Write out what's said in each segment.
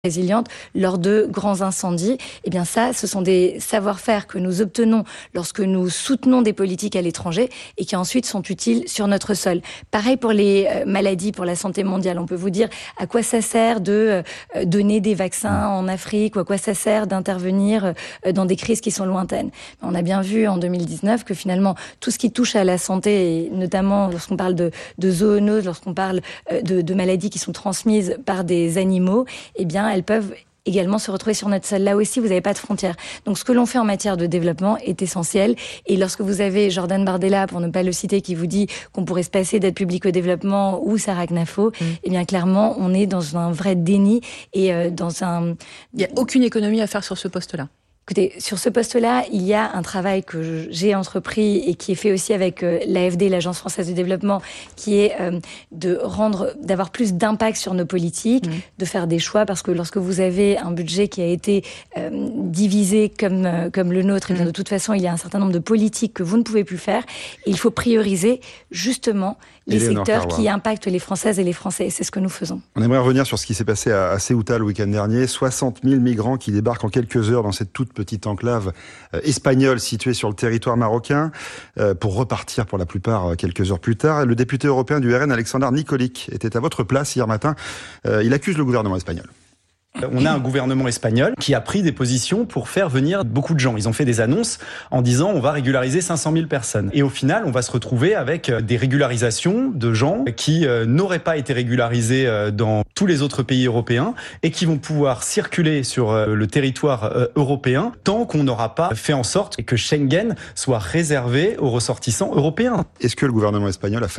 résiliente lors de grands incendies. Eh bien ça, ce sont des savoir-faire que nous obtenons lorsque nous soutenons des politiques à l'étranger et qui ensuite sont utiles sur notre sol. Pareil pour les maladies, pour la santé mondiale. On peut vous dire à quoi ça sert de donner des vaccins en Afrique ou à quoi ça sert d'intervenir dans des crises qui sont lointaines. On a bien vu en 2019 que finalement tout ce qui touche à la santé, et notamment lorsqu'on parle de zoonoses, lorsqu'on parle de maladies qui sont transmises par des animaux, eh bien elles peuvent également se retrouver sur notre sol. Là aussi, vous n'avez pas de frontières. Donc, ce que l'on fait en matière de développement est essentiel. Et lorsque vous avez Jordan Bardella, pour ne pas le citer, qui vous dit qu'on pourrait se passer d'aide publique au développement ou Sarah Knafo, eh bien, clairement, on est dans un vrai déni et Il n'y a aucune économie à faire sur ce poste-là. Écoutez, sur ce poste-là, il y a un travail que j'ai entrepris et qui est fait aussi avec l'AFD, l'Agence française de développement, qui est d'avoir plus d'impact sur nos politiques, de faire des choix, parce que lorsque vous avez un budget qui a été divisé comme le nôtre, et bien de toute façon, il y a un certain nombre de politiques que vous ne pouvez plus faire. Et il faut prioriser justement les secteurs qui impactent les Françaises et les Français. Et c'est ce que nous faisons. On aimerait revenir sur ce qui s'est passé à Ceuta le week-end dernier. 60 000 migrants qui débarquent en quelques heures dans cette toute petite enclave espagnole située sur le territoire marocain pour repartir pour la plupart quelques heures plus tard. Le député européen du RN, Alexander Nikolic, était à votre place hier matin. Il accuse le gouvernement espagnol. On a un gouvernement espagnol qui a pris des positions pour faire venir beaucoup de gens. Ils ont fait des annonces en disant on va régulariser 500 000 personnes. Et au final, on va se retrouver avec des régularisations de gens qui n'auraient pas été régularisés dans tous les autres pays européens et qui vont pouvoir circuler sur le territoire européen tant qu'on n'aura pas fait en sorte que Schengen soit réservé aux ressortissants européens. Est-ce que le gouvernement espagnol a failli ?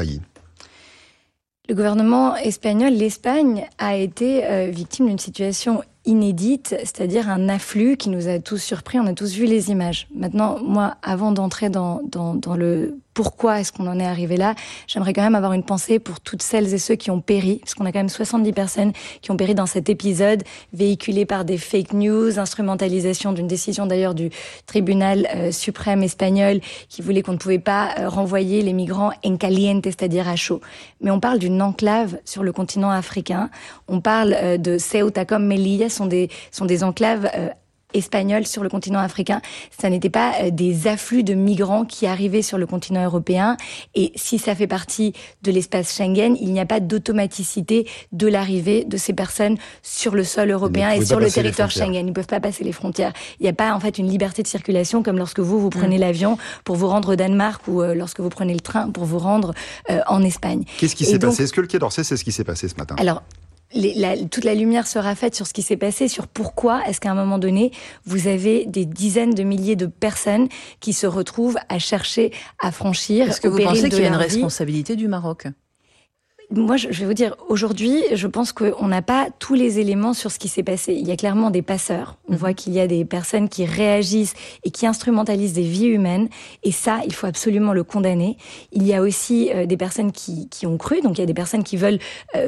Le gouvernement espagnol, l'Espagne, a été victime d'une situation inédite, c'est-à-dire un afflux qui nous a tous surpris, on a tous vu les images. Maintenant, moi, avant d'entrer dans le pourquoi est-ce qu'on en est arrivé là, j'aimerais quand même avoir une pensée pour toutes celles et ceux qui ont péri, parce qu'on a quand même 70 personnes qui ont péri dans cet épisode, véhiculé par des fake news, instrumentalisation d'une décision d'ailleurs du tribunal suprême espagnol qui voulait qu'on ne pouvait pas renvoyer les migrants en caliente, c'est-à-dire à chaud. Mais on parle d'une enclave sur le continent africain, on parle de Ceuta comme Melilla, sont des enclaves espagnoles sur le continent africain. Ça n'était pas des afflux de migrants qui arrivaient sur le continent européen. Et si ça fait partie de l'espace Schengen, il n'y a pas d'automaticité de l'arrivée de ces personnes sur le sol européen et sur le territoire Schengen. Ils ne peuvent pas passer les frontières. Il n'y a pas en fait une liberté de circulation comme lorsque vous prenez l'avion pour vous rendre au Danemark ou lorsque vous prenez le train pour vous rendre en Espagne. Qu'est-ce qui s'est passé ? Est-ce que le Quai d'Orsay, c'est ce qui s'est passé ce matin ? Alors, toute la lumière sera faite sur ce qui s'est passé, sur pourquoi est-ce qu'à un moment donné, vous avez des dizaines de milliers de personnes qui se retrouvent à chercher à franchir. Est-ce que vous pensez qu'il y a une responsabilité du Maroc ? Moi, je vais vous dire, aujourd'hui, je pense qu'on n'a pas tous les éléments sur ce qui s'est passé. Il y a clairement des passeurs. On voit qu'il y a des personnes qui réagissent et qui instrumentalisent des vies humaines. Et ça, il faut absolument le condamner. Il y a aussi des personnes qui ont cru. Donc, il y a des personnes qui veulent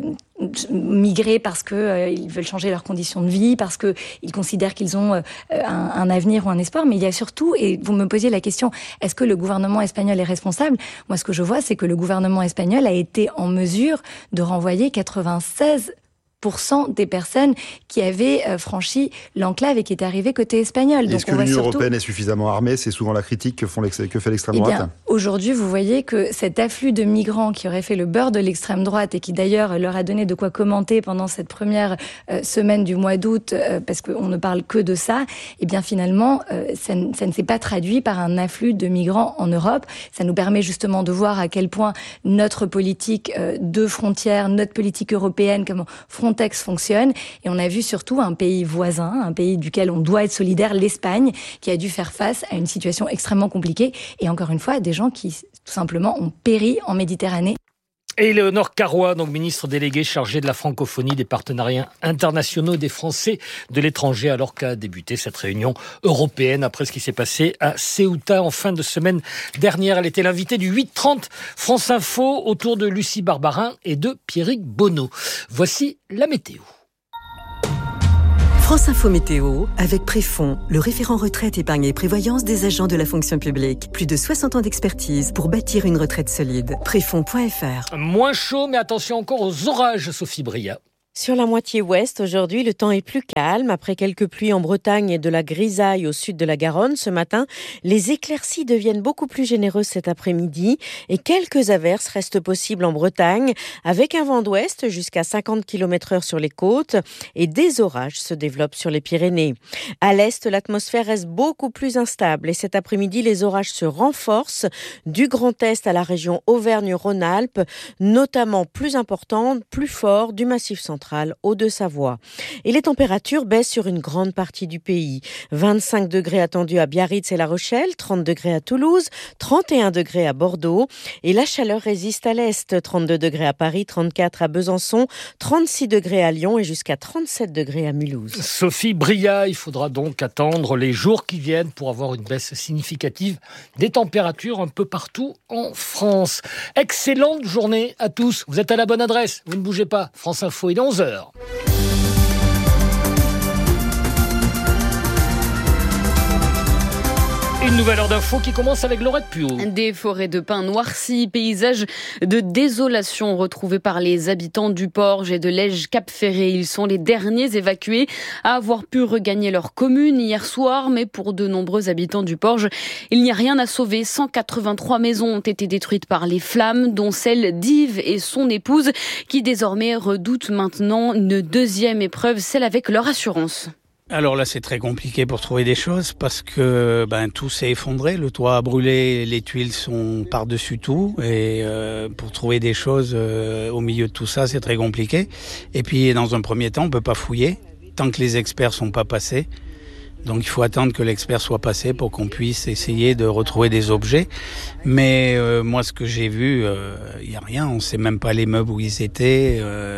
migrer parce que ils veulent changer leurs conditions de vie, parce que ils considèrent qu'ils ont un avenir ou un espoir. Mais il y a surtout, et vous me posiez la question, est-ce que le gouvernement espagnol est responsable ? Moi, ce que je vois, c'est que le gouvernement espagnol a été en mesure de renvoyer 96% des personnes qui avaient franchi l'enclave et qui étaient arrivées côté espagnol. Est-ce que l'Union européenne est suffisamment armée ? C'est souvent la critique que fait l'extrême droite. Aujourd'hui, vous voyez que cet afflux de migrants qui aurait fait le beurre de l'extrême droite et qui d'ailleurs leur a donné de quoi commenter pendant cette première semaine du mois d'août, parce qu'on ne parle que de ça, et bien finalement, ça ne s'est pas traduit par un afflux de migrants en Europe. Ça nous permet justement de voir à quel point notre politique de frontières, notre politique européenne, comment Frontex fonctionne. Et on a vu surtout un pays voisin, un pays duquel on doit être solidaire, l'Espagne, qui a dû faire face à une situation extrêmement compliquée. Et encore une fois, des gens qui, tout simplement, ont péri en Méditerranée. Et Éléonore Carrois, donc ministre déléguée chargée de la francophonie, des partenariats internationaux des Français de l'étranger, alors qu'a débuté cette réunion européenne après ce qui s'est passé à Ceuta en fin de semaine dernière. Elle était l'invitée du 8h30 France Info autour de Lucie Barbarin et de Pierrick Bonneau. Voici la météo. France Info Météo, avec Préfond, le référent retraite, épargne et prévoyance des agents de la fonction publique. Plus de 60 ans d'expertise pour bâtir une retraite solide. Préfond.fr. Moins chaud, mais attention encore aux orages, Sophie Bria. Sur la moitié ouest, aujourd'hui, le temps est plus calme. Après quelques pluies en Bretagne et de la grisaille au sud de la Garonne ce matin, les éclaircies deviennent beaucoup plus généreuses cet après-midi et quelques averses restent possibles en Bretagne avec un vent d'ouest jusqu'à 50 km/h sur les côtes et des orages se développent sur les Pyrénées. À l'est, l'atmosphère reste beaucoup plus instable et cet après-midi, les orages se renforcent du Grand Est à la région Auvergne-Rhône-Alpes, notamment plus importants, plus forts du Massif central Hauts-de-Savoie. Et les températures baissent sur une grande partie du pays. 25 degrés attendus à Biarritz et La Rochelle, 30 degrés à Toulouse, 31 degrés à Bordeaux. Et la chaleur résiste à l'est, 32 degrés à Paris, 34 à Besançon, 36 degrés à Lyon et jusqu'à 37 degrés à Mulhouse. Sophie Bria, il faudra donc attendre les jours qui viennent pour avoir une baisse significative des températures un peu partout en France. Excellente journée à tous. Vous êtes à la bonne adresse. Vous ne bougez pas. France Info, il est 11h. Une nouvelle heure d'info qui commence avec Laurette Puot. Des forêts de pins noircies, paysages de désolation retrouvés par les habitants du Porge et de Lège-Cap-Ferré. Ils sont les derniers évacués à avoir pu regagner leur commune hier soir, mais pour de nombreux habitants du Porge, il n'y a rien à sauver. 183 maisons ont été détruites par les flammes, dont celle d'Yves et son épouse, qui désormais redoutent maintenant une deuxième épreuve, celle avec leur assurance. Alors là, c'est très compliqué pour trouver des choses parce que tout s'est effondré, le toit a brûlé, les tuiles sont par-dessus tout et pour trouver des choses au milieu de tout ça, c'est très compliqué. Et puis dans un premier temps, on peut pas fouiller tant que les experts sont pas passés. Donc il faut attendre que l'expert soit passé pour qu'on puisse essayer de retrouver des objets. Mais moi, ce que j'ai vu, il y a rien. On sait même pas les meubles où ils étaient.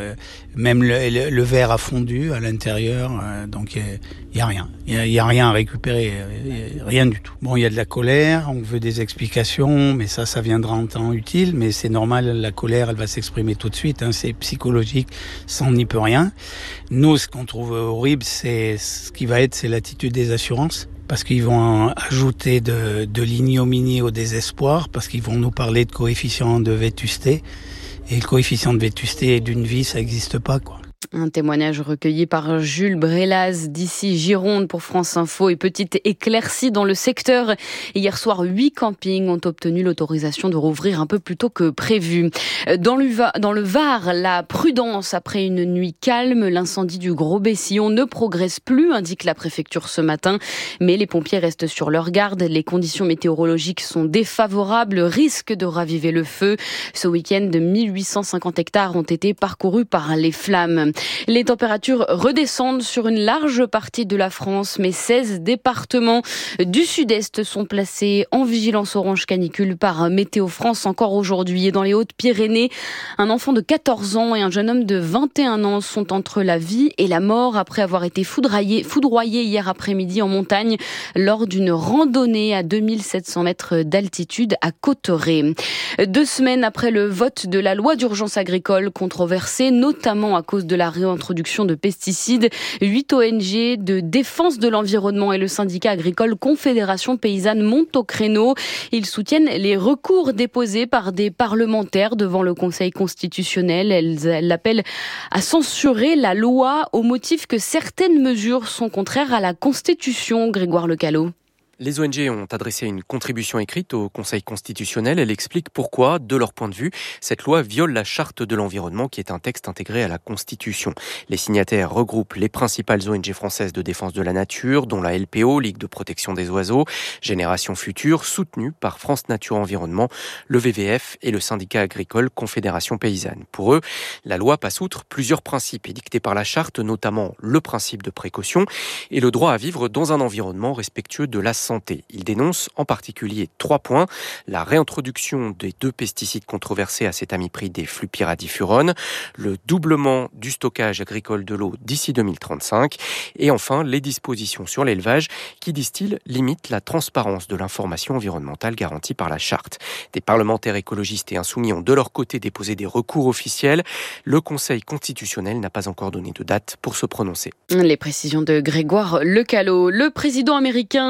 Même le verre a fondu à l'intérieur. Donc il y a rien. Il y a rien à récupérer. Rien du tout. Bon, il y a de la colère. On veut des explications, mais ça viendra en temps utile. Mais c'est normal. La colère, elle va s'exprimer tout de suite. C'est psychologique. Ça, on n'y peut rien. Nous, ce qu'on trouve horrible, c'est l'attitude des assurances, parce qu'ils vont ajouter de l'ignominie au désespoir, parce qu'ils vont nous parler de coefficient de vétusté, et le coefficient de vétusté d'une vie, ça n'existe pas, quoi. Un témoignage recueilli par Jules Brélaz d'ici Gironde pour France Info et petite éclaircie dans le secteur. Hier soir, 8 campings ont obtenu l'autorisation de rouvrir un peu plus tôt que prévu. Dans le Var, la prudence après une nuit calme. L'incendie du Gros-Bessillon ne progresse plus, indique la préfecture ce matin. Mais les pompiers restent sur leur garde. Les conditions météorologiques sont défavorables, risque de raviver le feu. Ce week-end, 1850 hectares ont été parcourus par les flammes. Les températures redescendent sur une large partie de la France, mais 16 départements du sud-est sont placés en vigilance orange canicule par Météo France encore aujourd'hui. Et dans les Hautes-Pyrénées, un enfant de 14 ans et un jeune homme de 21 ans sont entre la vie et la mort après avoir été foudroyés hier après-midi en montagne lors d'une randonnée à 2700 mètres d'altitude à Cauterets. 2 semaines après le vote de la loi d'urgence agricole controversée, notamment à cause de la réintroduction de pesticides, 8 ONG de défense de l'environnement et le syndicat agricole Confédération Paysanne montent au créneau. Ils soutiennent les recours déposés par des parlementaires devant le Conseil constitutionnel. Elles appellent à censurer la loi au motif que certaines mesures sont contraires à la Constitution. Grégoire Lecalot. Les ONG ont adressé une contribution écrite au Conseil constitutionnel. Elle explique pourquoi, de leur point de vue, cette loi viole la Charte de l'environnement qui est un texte intégré à la Constitution. Les signataires regroupent les principales ONG françaises de défense de la nature, dont la LPO, Ligue de protection des oiseaux, Génération Future, soutenue par France Nature Environnement, le WWF et le syndicat agricole Confédération Paysanne. Pour eux, la loi passe outre plusieurs principes édictés par la Charte, notamment le principe de précaution et le droit à vivre dans un environnement respectueux de la santé. Il dénonce en particulier 3 points. La réintroduction des 2 pesticides controversés, acétamipride et flupiradifurone, le doublement du stockage agricole de l'eau d'ici 2035 et enfin les dispositions sur l'élevage qui, disent-ils, limitent la transparence de l'information environnementale garantie par la Charte. Des parlementaires écologistes et insoumis ont de leur côté déposé des recours officiels. Le Conseil constitutionnel n'a pas encore donné de date pour se prononcer. Les précisions de Grégoire Lecalot. Le président américain s'est dit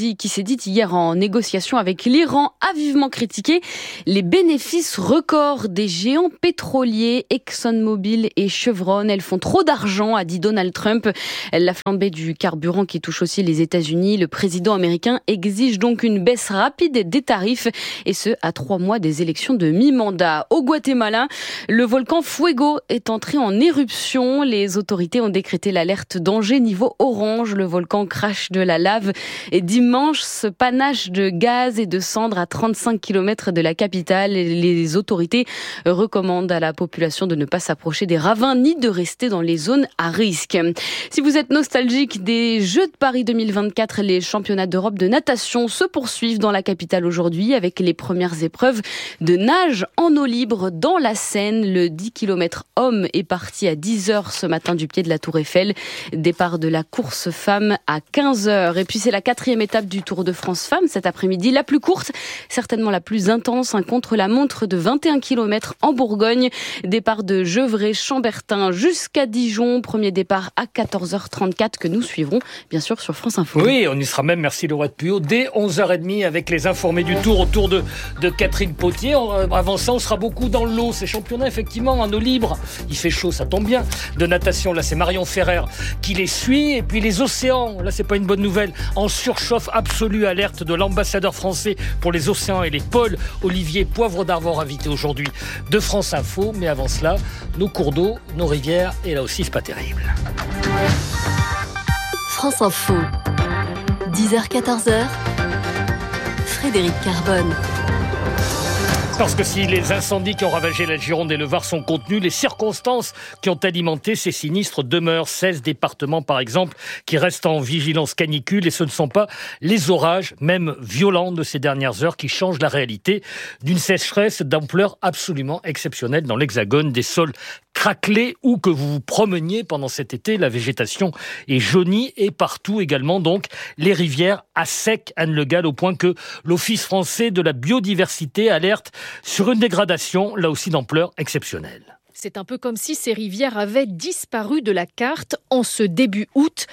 qui s'est dite hier en négociation avec l'Iran, a vivement critiqué les bénéfices records des géants pétroliers ExxonMobil et Chevron. Elles font trop d'argent, a dit Donald Trump. La flambée du carburant qui touche aussi les États-Unis. Le président américain exige donc une baisse rapide des tarifs, et ce, à 3 mois des élections de mi-mandat. Au Guatemala, le volcan Fuego est entré en éruption. Les autorités ont décrété l'alerte danger niveau orange. Le volcan crache de la lave et d'immenses panaches de gaz et de cendres à 35 km de la capitale. Les autorités recommandent à la population de ne pas s'approcher des ravins ni de rester dans les zones à risque. Si vous êtes nostalgique des Jeux de Paris 2024, les championnats d'Europe de natation se poursuivent dans la capitale aujourd'hui avec les premières épreuves de nage en eau libre dans la Seine. Le 10 km homme est parti à 10h ce matin du pied de la Tour Eiffel. Départ de la course femmes à 15h. Et puis c'est la 4e étape du Tour de France Femmes cet après-midi, la plus courte, certainement la plus intense, un contre-la-montre de 21 km en Bourgogne. Départ de Gevrey-Chambertin jusqu'à Dijon. Premier départ à 14h34 que nous suivrons bien sûr sur France Info. Oui, on y sera même, merci Laurent de Puyo, dès 11h30 avec les informés du Tour autour de Catherine Potier. Avant ça, on sera beaucoup dans l'eau. Ces championnats, effectivement, en eau libre. Il fait chaud, ça tombe bien. De natation, là, c'est Marion Ferrer qui les suit. Et puis les océans, là, c'est pas une bonne nouvelle. En surchauffe absolue, alerte de l'ambassadeur français pour les océans et les pôles, Olivier Poivre d'Arvor, invité aujourd'hui de France Info. Mais avant cela, nos cours d'eau, nos rivières, et là aussi, c'est pas terrible. France Info, 10h-14h, Frédéric Carbone. Parce que si les incendies qui ont ravagé la Gironde et le Var sont contenus, les circonstances qui ont alimenté ces sinistres demeurent. 16 départements, par exemple, qui restent en vigilance canicule, et ce ne sont pas les orages, même violents, de ces dernières heures qui changent la réalité d'une sécheresse d'ampleur absolument exceptionnelle dans l'Hexagone. Des sols craquelés, où que vous vous promeniez pendant cet été, la végétation est jaunie, et partout également donc les rivières à sec, Anne Le Gall, au point que l'Office français de la biodiversité alerte sur une dégradation, là aussi d'ampleur exceptionnelle. C'est un peu comme si ces rivières avaient disparu de la carte. En ce début août,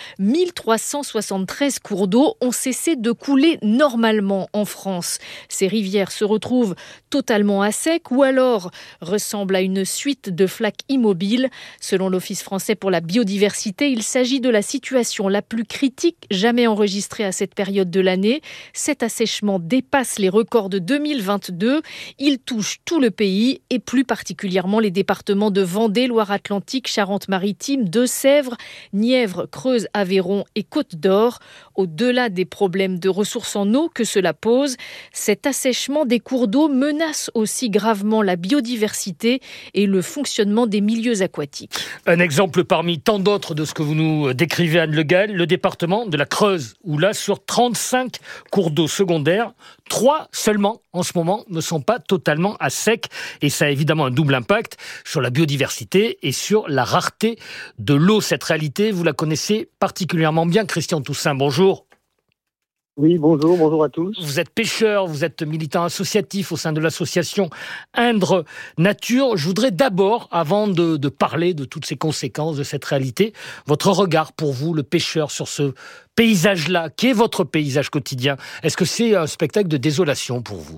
1373 cours d'eau ont cessé de couler normalement en France. Ces rivières se retrouvent totalement à sec ou alors ressemblent à une suite de flaques immobiles. Selon l'Office français pour la biodiversité, il s'agit de la situation la plus critique jamais enregistrée à cette période de l'année. Cet assèchement dépasse les records de 2022. Il touche tout le pays et plus particulièrement les départements de Vendée, Loire-Atlantique, Charente-Maritime, Deux-Sèvres, Nièvre, Creuse, Aveyron et Côte-d'Or. Au-delà des problèmes de ressources en eau que cela pose, cet assèchement des cours d'eau menace aussi gravement la biodiversité et le fonctionnement des milieux aquatiques. Un exemple parmi tant d'autres de ce que vous nous décrivez, Anne Le Gall, le département de la Creuse, où là, sur 35 cours d'eau secondaires, 3 seulement en ce moment ne sont pas totalement à sec, et ça a évidemment un double impact sur la biodiversité et sur la rareté de l'eau. Cette réalité, vous la connaissez particulièrement bien. Christian Toussaint, bonjour. Oui, bonjour à tous. Vous êtes pêcheur, vous êtes militant associatif au sein de l'association Indre Nature. Je voudrais d'abord, avant de parler de toutes ces conséquences de cette réalité, votre regard pour vous, le pêcheur, sur ce paysage-là, qui est votre paysage quotidien. Est-ce que c'est un spectacle de désolation pour vous ?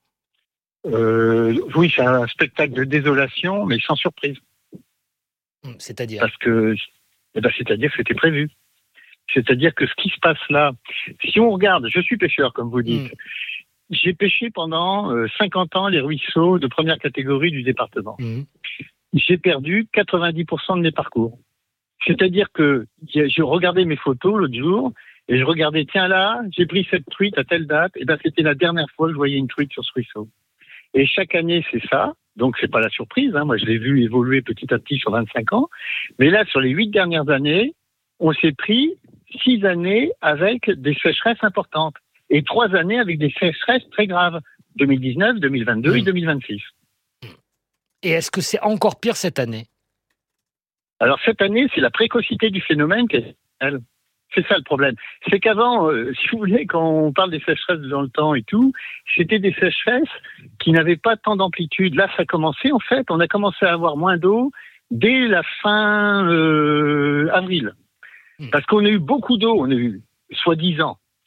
Oui, c'est un spectacle de désolation, mais sans surprise. C'est-à-dire ? C'est-à-dire que c'était prévu. C'est-à-dire que ce qui se passe là, si on regarde, je suis pêcheur, comme vous dites, j'ai pêché pendant 50 ans les ruisseaux de première catégorie du département. J'ai perdu 90% de mes parcours. C'est-à-dire que je regardais mes photos l'autre jour, et je regardais, tiens là, j'ai pris cette truite à telle date, et c'était la dernière fois que je voyais une truite sur ce ruisseau. Et chaque année, c'est ça. Donc, c'est pas la surprise, hein. Moi, je l'ai vu évoluer petit à petit sur 25 ans. Mais là, sur les 8 dernières années, on s'est pris 6 années avec des sécheresses importantes. Et 3 années avec des sécheresses très graves. 2019, 2022 et 2026. Et est-ce que c'est encore pire cette année ? Alors, cette année, c'est la précocité du phénomène qui est... C'est ça le problème. C'est qu'avant, si vous voulez, quand on parle des sécheresses dans le temps et tout, c'était des sécheresses qui n'avaient pas tant d'amplitude. Là, ça a commencé, en fait, on a commencé à avoir moins d'eau dès la fin avril. Parce qu'on a eu beaucoup d'eau, on a eu, soi-disant,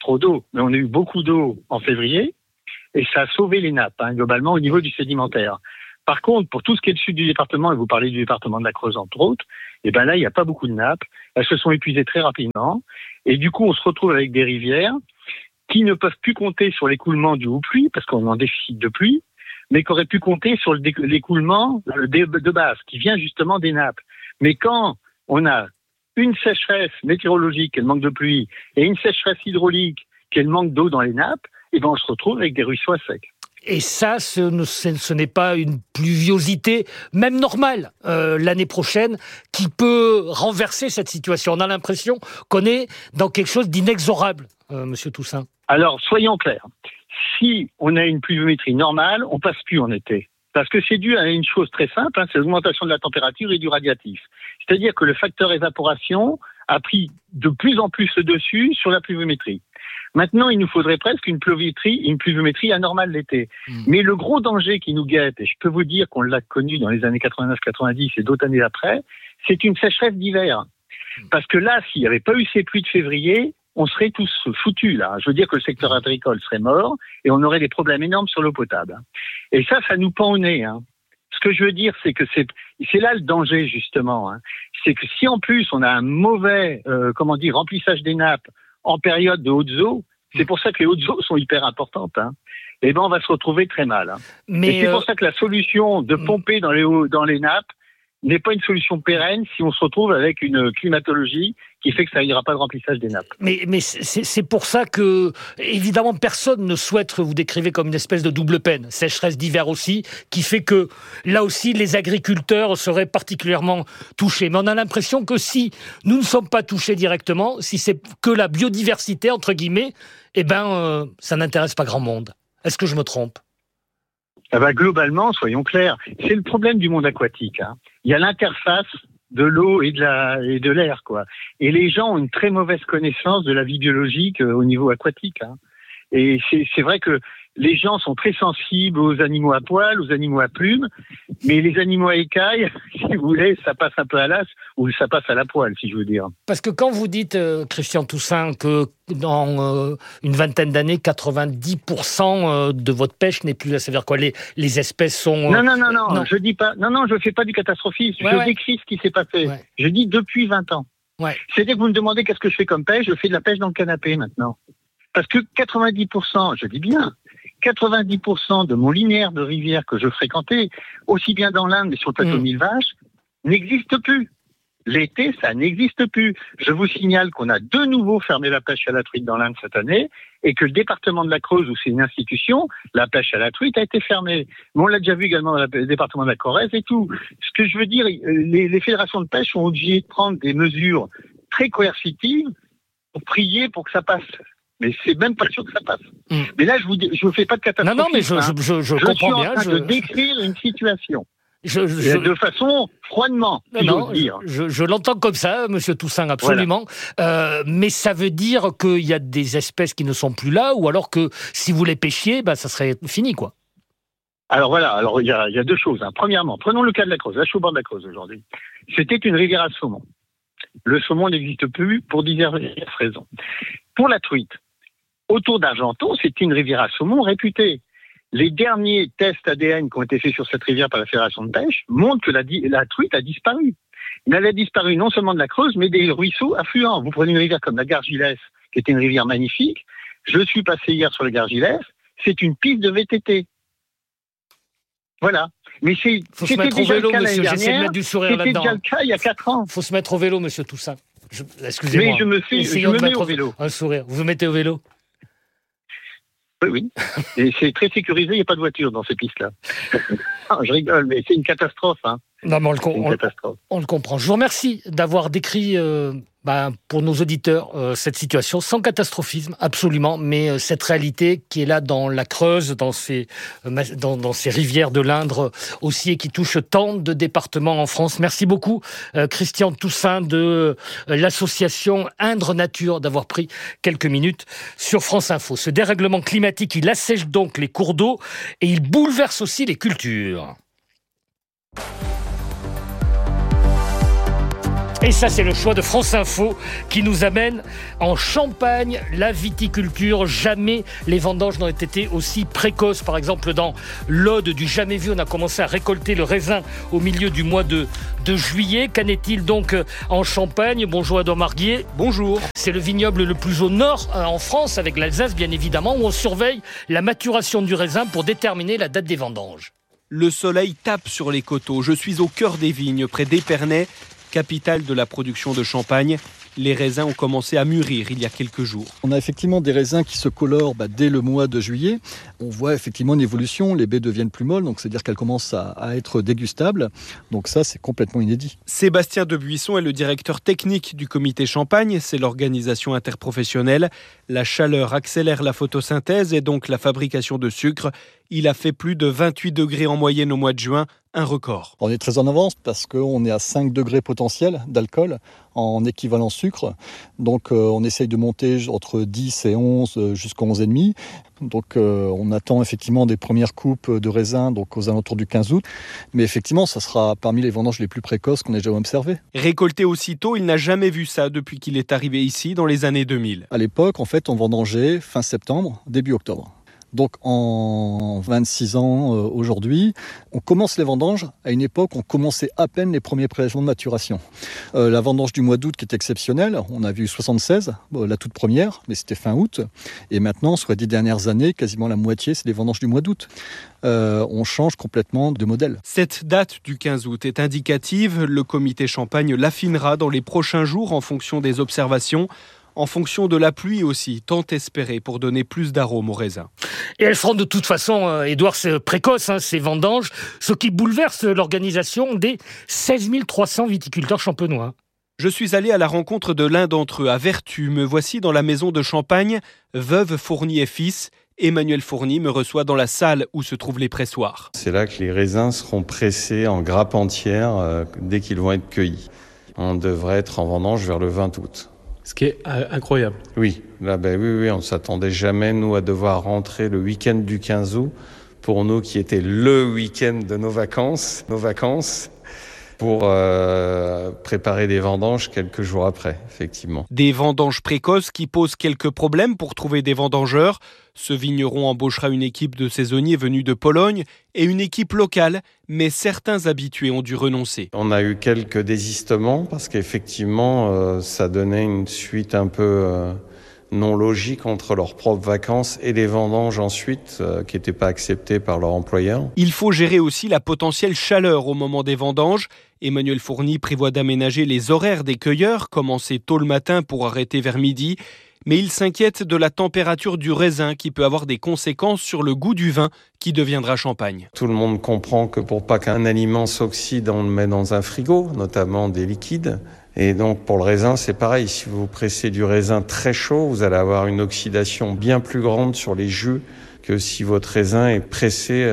trop d'eau, mais on a eu beaucoup d'eau en février, et ça a sauvé les nappes, globalement, au niveau du sédimentaire. Par contre, pour tout ce qui est le sud du département, et vous parlez du département de la Creuse entre autres, et ben là, il n'y a pas beaucoup de nappes. Elles se sont épuisées très rapidement. Et du coup, on se retrouve avec des rivières qui ne peuvent plus compter sur l'écoulement du haut-pluie, parce qu'on est en déficit de pluie, mais qui auraient pu compter sur l'écoulement de base, qui vient justement des nappes. Mais quand on a une sécheresse météorologique, qui est le manque de pluie, et une sécheresse hydraulique, qui est le manque d'eau dans les nappes, et ben on se retrouve avec des ruisseaux à sec. Et ça, ce n'est pas une pluviosité, même normale, l'année prochaine, qui peut renverser cette situation. On a l'impression qu'on est dans quelque chose d'inexorable, Monsieur Toussaint. Alors, soyons clairs. Si on a une pluviométrie normale, on passe plus en été. Parce que c'est dû à une chose très simple, c'est l'augmentation de la température et du radiatif. C'est-à-dire que le facteur évaporation a pris de plus en plus le dessus sur la pluviométrie. Maintenant, il nous faudrait presque une pluviométrie anormale l'été. Mais le gros danger qui nous guette, et je peux vous dire qu'on l'a connu dans les années 89-90 et d'autres années après, c'est une sécheresse d'hiver. Parce que là, s'il n'y avait pas eu ces pluies de février, on serait tous foutus, là. Je veux dire que le secteur agricole serait mort et on aurait des problèmes énormes sur l'eau potable. Et ça nous pend au nez. Ce que je veux dire, c'est que c'est là le danger, justement. C'est que si en plus on a un mauvais, remplissage des nappes en période de hautes eaux, c'est pour ça que les hautes eaux sont hyper importantes, et ben on va se retrouver très mal. Mais et c'est pour ça que la solution de pomper dans les nappes n'est pas une solution pérenne si on se retrouve avec une climatologie qui fait que ça n'ira pas de remplissage des nappes. Mais c'est pour ça que, évidemment, personne ne souhaite que vous décrivez comme une espèce de double peine, sécheresse d'hiver aussi, qui fait que, là aussi, les agriculteurs seraient particulièrement touchés. Mais on a l'impression que si nous ne sommes pas touchés directement, si c'est que la biodiversité, entre guillemets, ça n'intéresse pas grand monde. Est-ce que je me trompe ? Globalement, soyons clairs, c'est le problème du monde aquatique. Il y a l'interface de l'eau et de l'air, quoi. Et les gens ont une très mauvaise connaissance de la vie biologique au niveau aquatique. Et c'est vrai que les gens sont très sensibles aux animaux à poil, aux animaux à plumes, mais les animaux à écailles, si vous voulez, ça passe un peu à l'as ou ça passe à la poêle, si je veux dire. Parce que quand vous dites, Christian Toussaint, que dans une vingtaine d'années, 90% de votre pêche n'est plus là, ça veut dire quoi ? Les espèces sont... Non, je dis pas... Non, je fais pas du catastrophisme, je décris ce qui s'est passé. Ouais. Je dis depuis 20 ans. Ouais. C'est-à-dire que vous me demandez qu'est-ce que je fais comme pêche, je fais de la pêche dans le canapé maintenant. Parce que 90%, je dis bien, 90% de mon linéaire de rivière que je fréquentais, aussi bien dans l'Inde mais sur le plateau de Mille Vaches, n'existe plus. L'été, ça n'existe plus. Je vous signale qu'on a de nouveau fermé la pêche à la truite dans l'Inde cette année et que le département de la Creuse, où c'est une institution, la pêche à la truite a été fermée. Mais on l'a déjà vu également dans le département de la Corrèze et tout. Ce que je veux dire, les fédérations de pêche sont obligées de prendre des mesures très coercitives pour prier pour que ça passe. Mais c'est même pas sûr que ça passe. Mais là, je vous fais pas de catastrophe. Non, mais je comprends bien. Je suis en train de décrire une situation. De façon froidement, dire. Je l'entends comme ça, Monsieur Toussaint, absolument. Voilà. Mais ça veut dire qu'il y a des espèces qui ne sont plus là, ou alors que si vous les pêchiez, ça serait fini, quoi. Alors voilà, il y a deux choses. Premièrement, prenons le cas de la Creuse. Là, je suis au bord de la Creuse aujourd'hui. C'était une rivière à saumon. Le saumon n'existe plus pour diverses raisons. Pour la truite, autour d'Argenton, c'était une rivière à saumon réputée. Les derniers tests ADN qui ont été faits sur cette rivière par la Fédération de pêche montrent que la truite a disparu. Elle a disparu non seulement de la Creuse, mais des ruisseaux affluents. Vous prenez une rivière comme la Gargilesse, qui était une rivière magnifique. Je suis passé hier sur la Gargilesse. C'est une piste de VTT. Voilà. Mais c'était déjà le cas l'année dernière. J'essaie de mettre du sourire là-dedans. C'était déjà le cas il y a 4 ans. Il faut se mettre au vélo, Monsieur Toussaint. Excusez-moi. Mais je me mets au vélo. Un sourire. Vous vous mettez au vélo ? Oui. Et c'est très sécurisé, il n'y a pas de voiture dans ces pistes-là. Non, je rigole, mais c'est une catastrophe. Non, mais on le comprend. Je vous remercie d'avoir décrit pour nos auditeurs cette situation sans catastrophisme, absolument, mais cette réalité qui est là dans la Creuse, dans ces rivières de l'Indre aussi, et qui touche tant de départements en France. Merci beaucoup, Christian Toussaint de l'association Indre Nature, d'avoir pris quelques minutes sur France Info. Ce dérèglement climatique, il assèche donc les cours d'eau et il bouleverse aussi les cultures. Et ça, c'est le choix de France Info qui nous amène en Champagne, la viticulture. Jamais les vendanges n'ont été aussi précoces. Par exemple, dans l'Aude du jamais vu, on a commencé à récolter le raisin au milieu du mois de juillet. Qu'en est-il donc en Champagne? Bonjour Edouard Marguier. Bonjour. C'est le vignoble le plus au nord en France, avec l'Alsace bien évidemment, où on surveille la maturation du raisin pour déterminer la date des vendanges. Le soleil tape sur les coteaux. Je suis au cœur des vignes, près d'Épernay, capitale de la production de champagne. Les raisins ont commencé à mûrir il y a quelques jours. On a effectivement des raisins qui se colorent dès le mois de juillet. On voit effectivement une évolution, les baies deviennent plus molles, donc c'est-à-dire qu'elles commencent à être dégustables. Donc ça, c'est complètement inédit. Sébastien Debuisson est le directeur technique du comité Champagne, c'est l'organisation interprofessionnelle. La chaleur accélère la photosynthèse et donc la fabrication de sucre. Il a fait plus de 28 degrés en moyenne au mois de juin, un record. On est très en avance parce qu'on est à 5 degrés potentiels d'alcool en équivalent sucre. Donc on essaye de monter entre 10 et 11 jusqu'à 11,5. Donc on attend effectivement des premières coupes de raisins donc aux alentours du 15 août. Mais effectivement, ça sera parmi les vendanges les plus précoces qu'on ait déjà observées. Récolté aussitôt, il n'a jamais vu ça depuis qu'il est arrivé ici dans les années 2000. À l'époque, en fait, on vendangeait fin septembre, début octobre. Donc en 26 ans aujourd'hui, on commence les vendanges à une époque où on commençait à peine les premiers prélèvements de maturation. La vendange du mois d'août qui est exceptionnelle, on a vu 76, la toute première, mais c'était fin août. Et maintenant, sur les 10 dernières années, quasiment la moitié, c'est les vendanges du mois d'août. On change complètement de modèle. Cette date du 15 août est indicative. Le comité Champagne l'affinera dans les prochains jours en fonction des observations. En fonction de la pluie aussi, tant espérée pour donner plus d'arômes au raisin. Et elles seront de toute façon, Édouard, précoces, ces vendanges, ce qui bouleverse l'organisation des 16 300 viticulteurs champenois. Je suis allé à la rencontre de l'un d'entre eux, à Vertu. Me voici dans la maison de Champagne, veuve Fourny et fils. Emmanuel Fourny me reçoit dans la salle où se trouvent les pressoirs. C'est là que les raisins seront pressés en grappe entière dès qu'ils vont être cueillis. On devrait être en vendange vers le 20 août. Ce qui est incroyable. Oui, là, oui, on ne s'attendait jamais, nous, à devoir rentrer le week-end du 15 août, pour nous qui était le week-end de nos vacances, pour préparer des vendanges quelques jours après, effectivement. Des vendanges précoces qui posent quelques problèmes pour trouver des vendangeurs. Ce vigneron embauchera une équipe de saisonniers venus de Pologne et une équipe locale, mais certains habitués ont dû renoncer. On a eu quelques désistements parce qu'effectivement, ça donnait une suite un peu non logique entre leurs propres vacances et les vendanges ensuite qui n'étaient pas acceptées par leur employeur. Il faut gérer aussi la potentielle chaleur au moment des vendanges. Emmanuel Fourny prévoit d'aménager les horaires des cueilleurs, commencer tôt le matin pour arrêter vers midi. Mais il s'inquiète de la température du raisin qui peut avoir des conséquences sur le goût du vin qui deviendra champagne. Tout le monde comprend que pour pas qu'un aliment s'oxyde, on le met dans un frigo, notamment des liquides. Et donc pour le raisin, c'est pareil. Si vous pressez du raisin très chaud, vous allez avoir une oxydation bien plus grande sur les jus que si votre raisin est pressé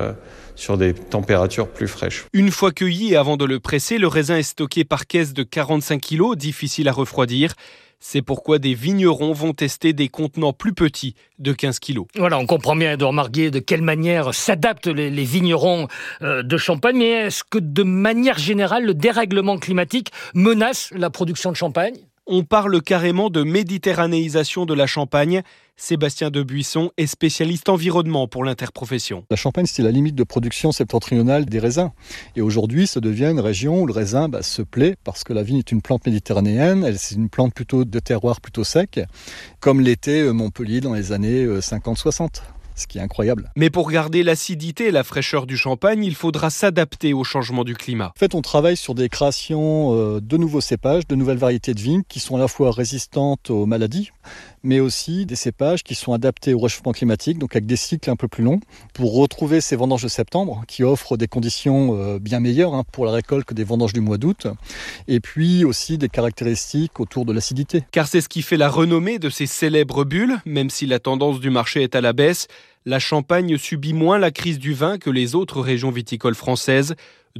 sur des températures plus fraîches. Une fois cueilli et avant de le presser, le raisin est stocké par caisse de 45 kg, difficile à refroidir. C'est pourquoi des vignerons vont tester des contenants plus petits de 15 kilos. Voilà, on comprend bien, Edouard Marguier, de quelle manière s'adaptent les vignerons de Champagne. Mais est-ce que de manière générale, le dérèglement climatique menace la production de champagne ? On parle carrément de méditerranéisation de la Champagne. Sébastien Debuisson est spécialiste environnement pour l'interprofession. La Champagne, c'était la limite de production septentrionale des raisins. Et aujourd'hui, ça devient une région où le raisin se plaît parce que la vigne est une plante méditerranéenne. C'est une plante plutôt de terroir plutôt sec, comme l'était Montpellier dans les années 50-60. Ce qui est incroyable. Mais pour garder l'acidité et la fraîcheur du champagne, il faudra s'adapter au changement du climat. En fait, on travaille sur des créations de nouveaux cépages, de nouvelles variétés de vignes qui sont à la fois résistantes aux maladies, mais aussi des cépages qui sont adaptés au réchauffement climatique, donc avec des cycles un peu plus longs, pour retrouver ces vendanges de septembre qui offrent des conditions bien meilleures pour la récolte que des vendanges du mois d'août, et puis aussi des caractéristiques autour de l'acidité. Car c'est ce qui fait la renommée de ces célèbres bulles, même si la tendance du marché est à la baisse. La Champagne subit moins la crise du vin que les autres régions viticoles françaises.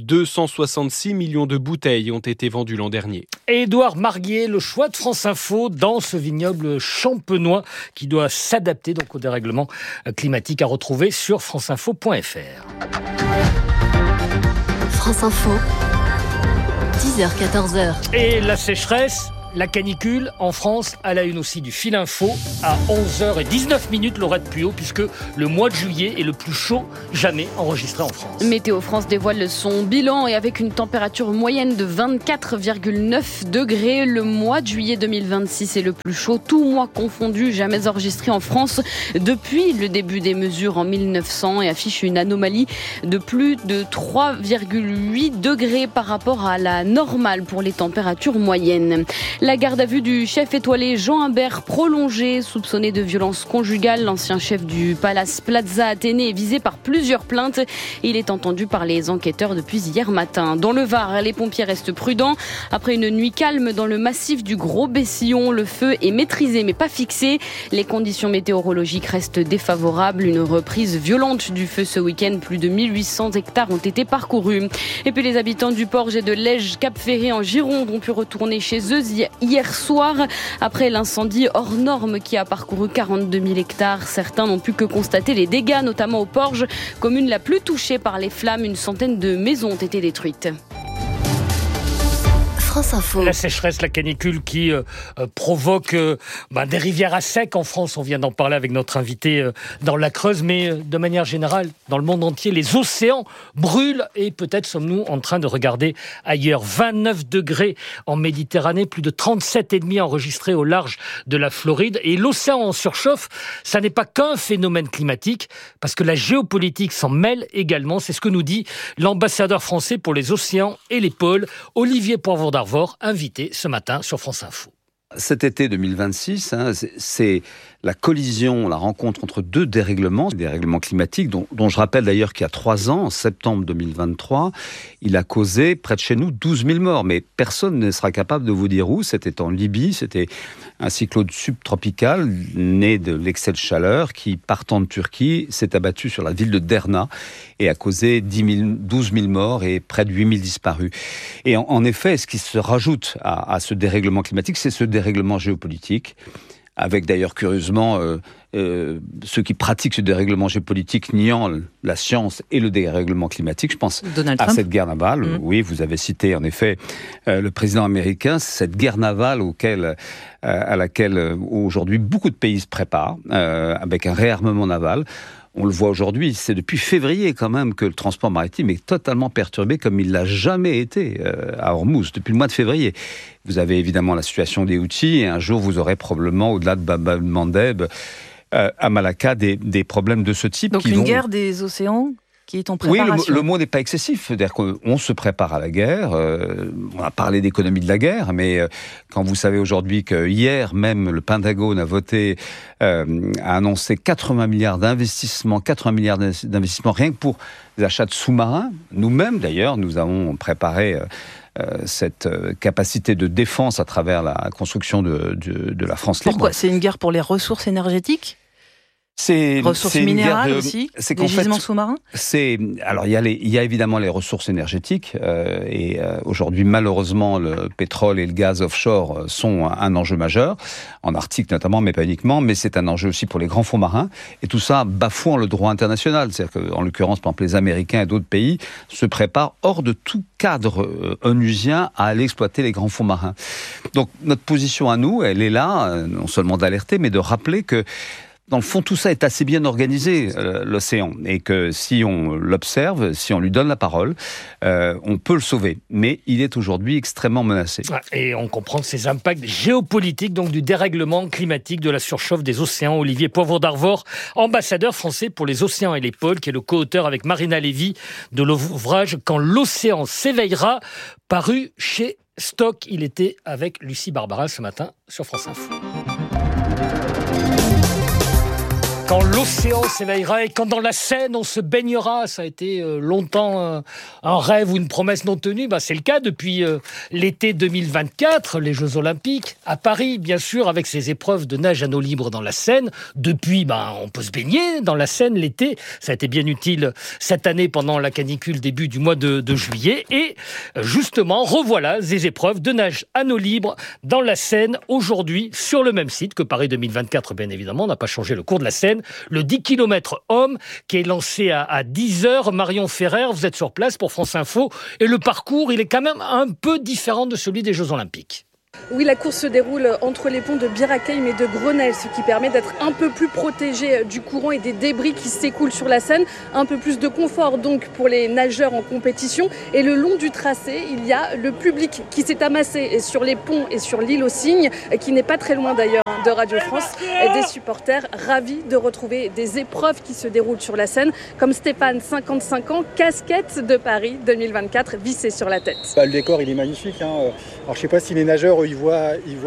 266 millions de bouteilles ont été vendues l'an dernier. Édouard Marguier, le choix de France Info dans ce vignoble champenois qui doit s'adapter donc au dérèglement climatique à retrouver sur franceinfo.fr. France Info, 10h-14h. Et la sécheresse, la canicule en France, à la une aussi du Fil Info, à 11h19, Laurette Puot, puisque le mois de juillet est le plus chaud jamais enregistré en France. Météo France dévoile son bilan et avec une température moyenne de 24,9 degrés, le mois de juillet 2026 est le plus chaud, tout mois confondu, jamais enregistré en France depuis le début des mesures en 1900 et affiche une anomalie de plus de 3,8 degrés par rapport à la normale pour les températures moyennes. La garde à vue du chef étoilé Jean Imbert prolongée, soupçonné de violence conjugale. L'ancien chef du Palace Plaza Athénée est visé par plusieurs plaintes. Il est entendu par les enquêteurs depuis hier matin. Dans le Var, les pompiers restent prudents. Après une nuit calme dans le massif du Gros Bessillon, le feu est maîtrisé mais pas fixé. Les conditions météorologiques restent défavorables. Une reprise violente du feu ce week-end. Plus de 1800 hectares ont été parcourus. Et puis les habitants du Porge et de Lège-Cap-Ferré en Gironde ont pu retourner chez eux hier soir, après l'incendie hors norme qui a parcouru 42 000 hectares. Certains n'ont pu que constater les dégâts, notamment au Porge, commune la plus touchée par les flammes. Une centaine de maisons ont été détruites. France Info. La sécheresse, la canicule qui provoque des rivières à sec en France. On vient d'en parler avec notre invité dans la Creuse, mais de manière générale, dans le monde entier, les océans brûlent et peut-être sommes-nous en train de regarder ailleurs. 29 degrés en Méditerranée, plus de 37,5 enregistrés au large de la Floride. Et l'océan en surchauffe, ça n'est pas qu'un phénomène climatique, parce que la géopolitique s'en mêle également. C'est ce que nous dit l'ambassadeur français pour les océans et les pôles, Olivier Poivre d'Arvor, invité ce matin sur France Info. Cet été 2026, c'est la collision, la rencontre entre deux dérèglements climatiques, dont je rappelle d'ailleurs qu'il y a 3 ans, en septembre 2023, il a causé près de chez nous 12 000 morts. Mais personne ne sera capable de vous dire où. C'était en Libye, c'était un cyclone subtropical né de l'excès de chaleur qui, partant de Turquie, s'est abattu sur la ville de Derna et a causé 12 000 morts et près de 8 000 disparus. Et en effet, ce qui se rajoute à ce dérèglement climatique, c'est ce dérèglement géopolitique, avec d'ailleurs curieusement ceux qui pratiquent ce dérèglement géopolitique niant la science et le dérèglement climatique. Je pense à cette guerre navale. Oui, vous avez cité en effet le président américain. Cette guerre navale à laquelle aujourd'hui beaucoup de pays se préparent, avec un réarmement naval. On le voit aujourd'hui, c'est depuis février quand même que le transport maritime est totalement perturbé comme il l'a jamais été à Hormuz, depuis le mois de février. Vous avez évidemment la situation des Houthis et un jour vous aurez probablement, au-delà de Bab el-Mandeb, à Malacca, des problèmes de ce type. Donc une guerre des océans qui est en préparation. Oui, le mot n'est pas excessif. C'est-à-dire qu'on se prépare à la guerre. On a parlé d'économie de la guerre, mais quand vous savez aujourd'hui que hier même le Pentagone a voté, a annoncé 80 milliards d'investissements rien que pour les achats de sous-marins. Nous-mêmes, d'ailleurs, nous avons préparé cette capacité de défense à travers la construction de la France libre. Pourquoi ? C'est une guerre pour les ressources énergétiques ? Ressources minérales aussi, des gisements sous-marins. Alors il y a évidemment les ressources énergétiques et aujourd'hui malheureusement le pétrole et le gaz offshore sont un enjeu majeur en Arctique notamment, mais pas uniquement. Mais c'est un enjeu aussi pour les grands fonds marins et tout ça bafouant le droit international. C'est-à-dire qu'en l'occurrence, par exemple, les Américains et d'autres pays se préparent hors de tout cadre onusien à aller exploiter les grands fonds marins. Donc notre position à nous, elle est là, non seulement d'alerter, mais de rappeler que dans le fond, tout ça est assez bien organisé, l'océan, et que si on l'observe, si on lui donne la parole, on peut le sauver. Mais il est aujourd'hui extrêmement menacé. Et on comprend ces impacts géopolitiques, donc du dérèglement climatique, de la surchauffe des océans. Olivier Poivre d'Arvor, ambassadeur français pour les océans et les pôles, qui est le co-auteur avec Marina Lévy de l'ouvrage « Quand l'océan s'éveillera », paru chez Stock. Il était avec Lucie Barbara ce matin sur France Info. Quand l'océan s'éveillera et quand dans la Seine on se baignera, ça a été longtemps un rêve ou une promesse non tenue. C'est le cas depuis l'été 2024, les Jeux Olympiques à Paris, bien sûr, avec ces épreuves de nage à eau libre dans la Seine. Depuis, on peut se baigner dans la Seine l'été. Ça a été bien utile cette année pendant la canicule début du mois de juillet. Et justement, revoilà ces épreuves de nage à eau libre dans la Seine aujourd'hui sur le même site que Paris 2024. Bien évidemment, on n'a pas changé le cours de la Seine. Seine, le 10 km homme qui est lancé à 10h. Marion Ferrer, vous êtes sur place pour France Info. Et le parcours, il est quand même un peu différent de celui des Jeux Olympiques. Oui, la course se déroule entre les ponts de Bir Hakeim et de Grenelle, ce qui permet d'être un peu plus protégé du courant et des débris qui s'écoulent sur la Seine. Un peu plus de confort donc pour les nageurs en compétition. Et le long du tracé, il y a le public qui s'est amassé sur les ponts et sur l'île aux Cygnes, qui n'est pas très loin d'ailleurs de Radio France, et des supporters ravis de retrouver des épreuves qui se déroulent sur la Seine, comme Stéphane, 55 ans, casquette de Paris 2024 vissée sur la tête. Le décor, il est magnifique. Alors, je ne sais pas si les nageurs, ils voient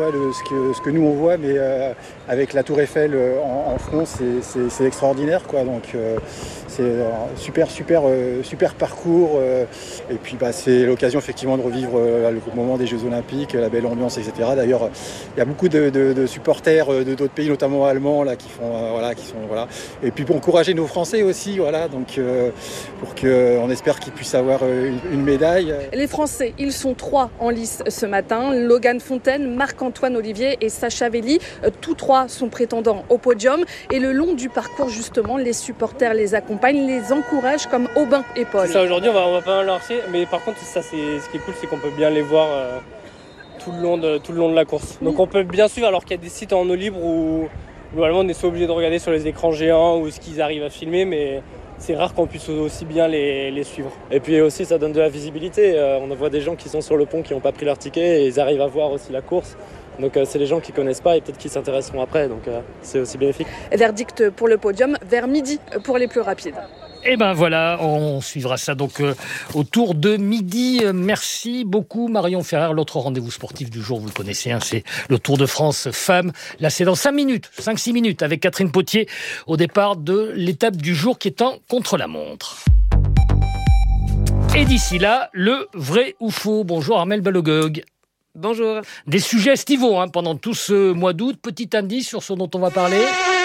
ce que nous on voit, mais avec la Tour Eiffel en front, c'est extraordinaire, quoi. Donc c'est un super parcours. Et puis c'est l'occasion effectivement de revivre le moment des Jeux Olympiques, la belle ambiance, etc. D'ailleurs, il y a beaucoup de supporters de d'autres pays, notamment allemands, là, qui sont. Et puis pour encourager nos Français aussi, donc pour qu'on espère qu'ils puissent avoir une médaille. Les Français, ils sont 3 en lice ce matin. Logan Fontaine, Marc-Antoine Olivier et Sacha Velli. Tous 3 sont prétendants au podium. Et le long du parcours, justement, les supporters les accompagnent, les encouragent comme Aubin et Paul. Ça, aujourd'hui, on va pas mal leur remercier. Mais par contre, ce qui est cool, c'est qu'on peut bien les voir tout le long de la course. Donc on peut bien suivre, alors qu'il y a des sites en eau libre où globalement on est soit obligé de regarder sur les écrans géants ou ce qu'ils arrivent à filmer, mais c'est rare qu'on puisse aussi bien les suivre. Et puis aussi ça donne de la visibilité, on voit des gens qui sont sur le pont qui n'ont pas pris leur ticket et ils arrivent à voir aussi la course. Donc c'est les gens qui ne connaissent pas et peut-être qui s'intéresseront après, donc c'est aussi bénéfique. Verdict pour le podium vers midi pour les plus rapides. Et ben voilà, on suivra ça donc autour de midi. Merci beaucoup Marion Ferrer. L'autre rendez-vous sportif du jour, vous le connaissez, c'est le Tour de France femmes. Là, c'est dans 5-6 minutes avec Catherine Potier au départ de l'étape du jour qui est en contre-la-montre. Et d'ici là, le vrai ou faux. Bonjour Armelle Balogog. Bonjour. Des sujets estivaux pendant tout ce mois d'août. Petit indice sur ce dont on va parler.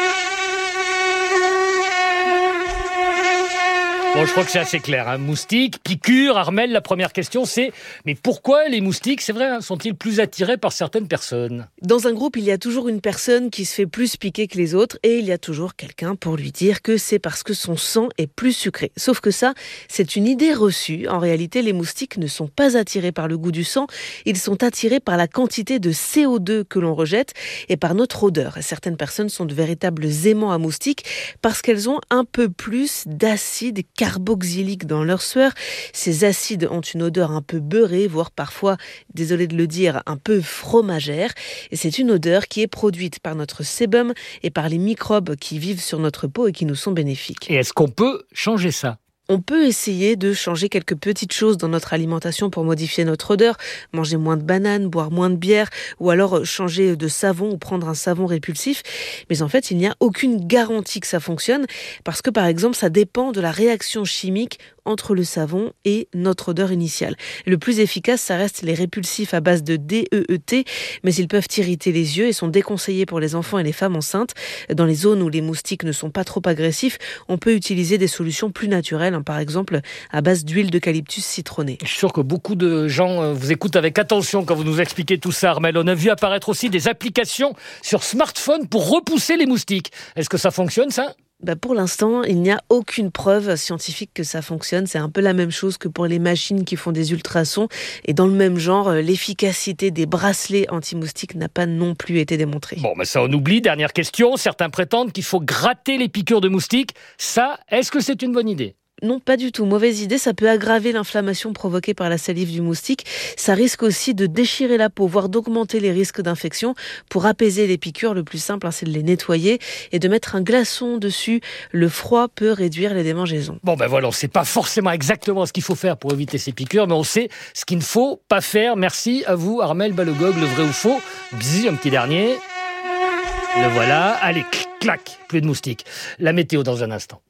Bon, je crois que c'est assez clair. Moustiques, piqûres, Armelle, la première question c'est mais pourquoi les moustiques, c'est vrai, sont-ils plus attirés par certaines personnes ? Dans un groupe, il y a toujours une personne qui se fait plus piquer que les autres et il y a toujours quelqu'un pour lui dire que c'est parce que son sang est plus sucré. Sauf que ça, c'est une idée reçue. En réalité, les moustiques ne sont pas attirés par le goût du sang, ils sont attirés par la quantité de CO2 que l'on rejette et par notre odeur. Et certaines personnes sont de véritables aimants à moustiques parce qu'elles ont un peu plus d'acide carboxylique dans leur sueur. Ces acides ont une odeur un peu beurrée, voire parfois, désolé de le dire, un peu fromagère. Et c'est une odeur qui est produite par notre sébum et par les microbes qui vivent sur notre peau et qui nous sont bénéfiques. Et est-ce qu'on peut changer ça ? On peut essayer de changer quelques petites choses dans notre alimentation pour modifier notre odeur, manger moins de bananes, boire moins de bière, ou alors changer de savon ou prendre un savon répulsif. Mais en fait, il n'y a aucune garantie que ça fonctionne, parce que par exemple, ça dépend de la réaction chimique entre le savon et notre odeur initiale. Le plus efficace, ça reste les répulsifs à base de DEET, mais ils peuvent irriter les yeux et sont déconseillés pour les enfants et les femmes enceintes. Dans les zones où les moustiques ne sont pas trop agressifs, on peut utiliser des solutions plus naturelles, par exemple à base d'huile d'eucalyptus citronnée. Je suis sûr que beaucoup de gens vous écoutent avec attention quand vous nous expliquez tout ça, Armelle. On a vu apparaître aussi des applications sur smartphone pour repousser les moustiques. Est-ce que ça fonctionne, ça ? Pour l'instant, il n'y a aucune preuve scientifique que ça fonctionne. C'est un peu la même chose que pour les machines qui font des ultrasons. Et dans le même genre, l'efficacité des bracelets anti-moustiques n'a pas non plus été démontrée. Bon, ça on oublie. Dernière question. Certains prétendent qu'il faut gratter les piqûres de moustiques. Ça, est-ce que c'est une bonne idée ? Non, pas du tout. Mauvaise idée, ça peut aggraver l'inflammation provoquée par la salive du moustique. Ça risque aussi de déchirer la peau, voire d'augmenter les risques d'infection. Pour apaiser les piqûres, le plus simple, c'est de les nettoyer et de mettre un glaçon dessus. Le froid peut réduire les démangeaisons. Bon, voilà, on ne sait pas forcément exactement ce qu'il faut faire pour éviter ces piqûres, mais on sait ce qu'il ne faut pas faire. Merci à vous, Armelle Balogog, le vrai ou faux. Bzz, un petit dernier. Le voilà. Allez, clac, plus de moustiques. La météo dans un instant.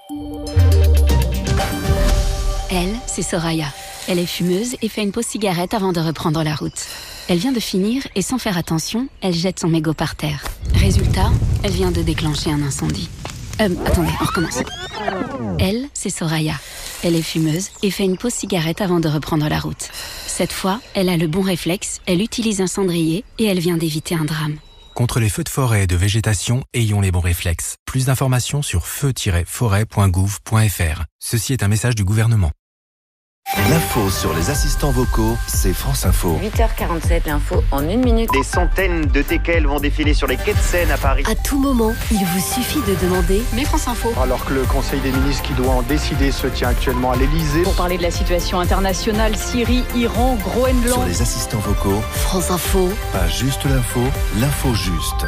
Elle, c'est Soraya. Elle est fumeuse et fait une pause cigarette avant de reprendre la route. Elle vient de finir et sans faire attention, elle jette son mégot par terre. Résultat, elle vient de déclencher un incendie. Attendez, on recommence. Elle, c'est Soraya. Elle est fumeuse et fait une pause cigarette avant de reprendre la route. Cette fois, elle a le bon réflexe, elle utilise un cendrier et elle vient d'éviter un drame. Contre les feux de forêt et de végétation, ayons les bons réflexes. Plus d'informations sur feu-forêt.gouv.fr. Ceci est un message du gouvernement. L'info sur les assistants vocaux, c'est France Info. 8h47, l'info en 1 minute. Des centaines de teckels vont défiler sur les quais de Seine à Paris. À tout moment, il vous suffit de demander « Mais France Info ». Alors que le Conseil des ministres qui doit en décider se tient actuellement à l'Elysée. Pour parler de la situation internationale, Syrie, Iran, Groenland. Sur les assistants vocaux, France Info. Pas juste l'info, l'info juste.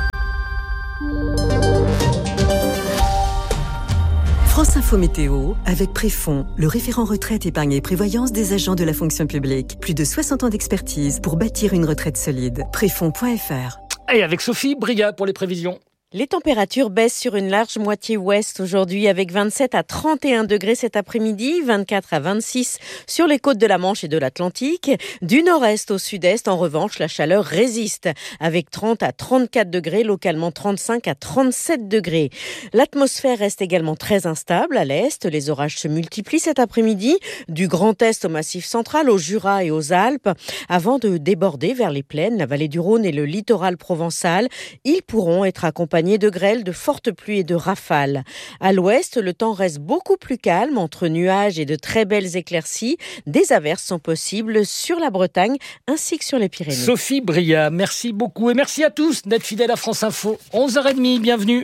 France Info Météo, avec Préfond, le référent retraite, épargne et prévoyance des agents de la fonction publique. Plus de 60 ans d'expertise pour bâtir une retraite solide. Préfond.fr. Et avec Sophie Brigat pour les prévisions. Les températures baissent sur une large moitié ouest aujourd'hui avec 27 à 31 degrés cet après-midi, 24 à 26 sur les côtes de la Manche et de l'Atlantique. Du nord-est au sud-est, en revanche, la chaleur résiste avec 30 à 34 degrés, localement 35 à 37 degrés. L'atmosphère reste également très instable à l'est. Les orages se multiplient cet après-midi, du Grand Est au Massif central, au Jura et aux Alpes, avant de déborder vers les plaines, la vallée du Rhône et le littoral provençal. Ils pourront être accompagnés de grêle, de fortes pluies et de rafales. À l'ouest, le temps reste beaucoup plus calme, entre nuages et de très belles éclaircies. Des averses sont possibles sur la Bretagne ainsi que sur les Pyrénées. Sophie Briat, merci beaucoup et merci à tous d'être fidèles à France Info. 11h30, bienvenue.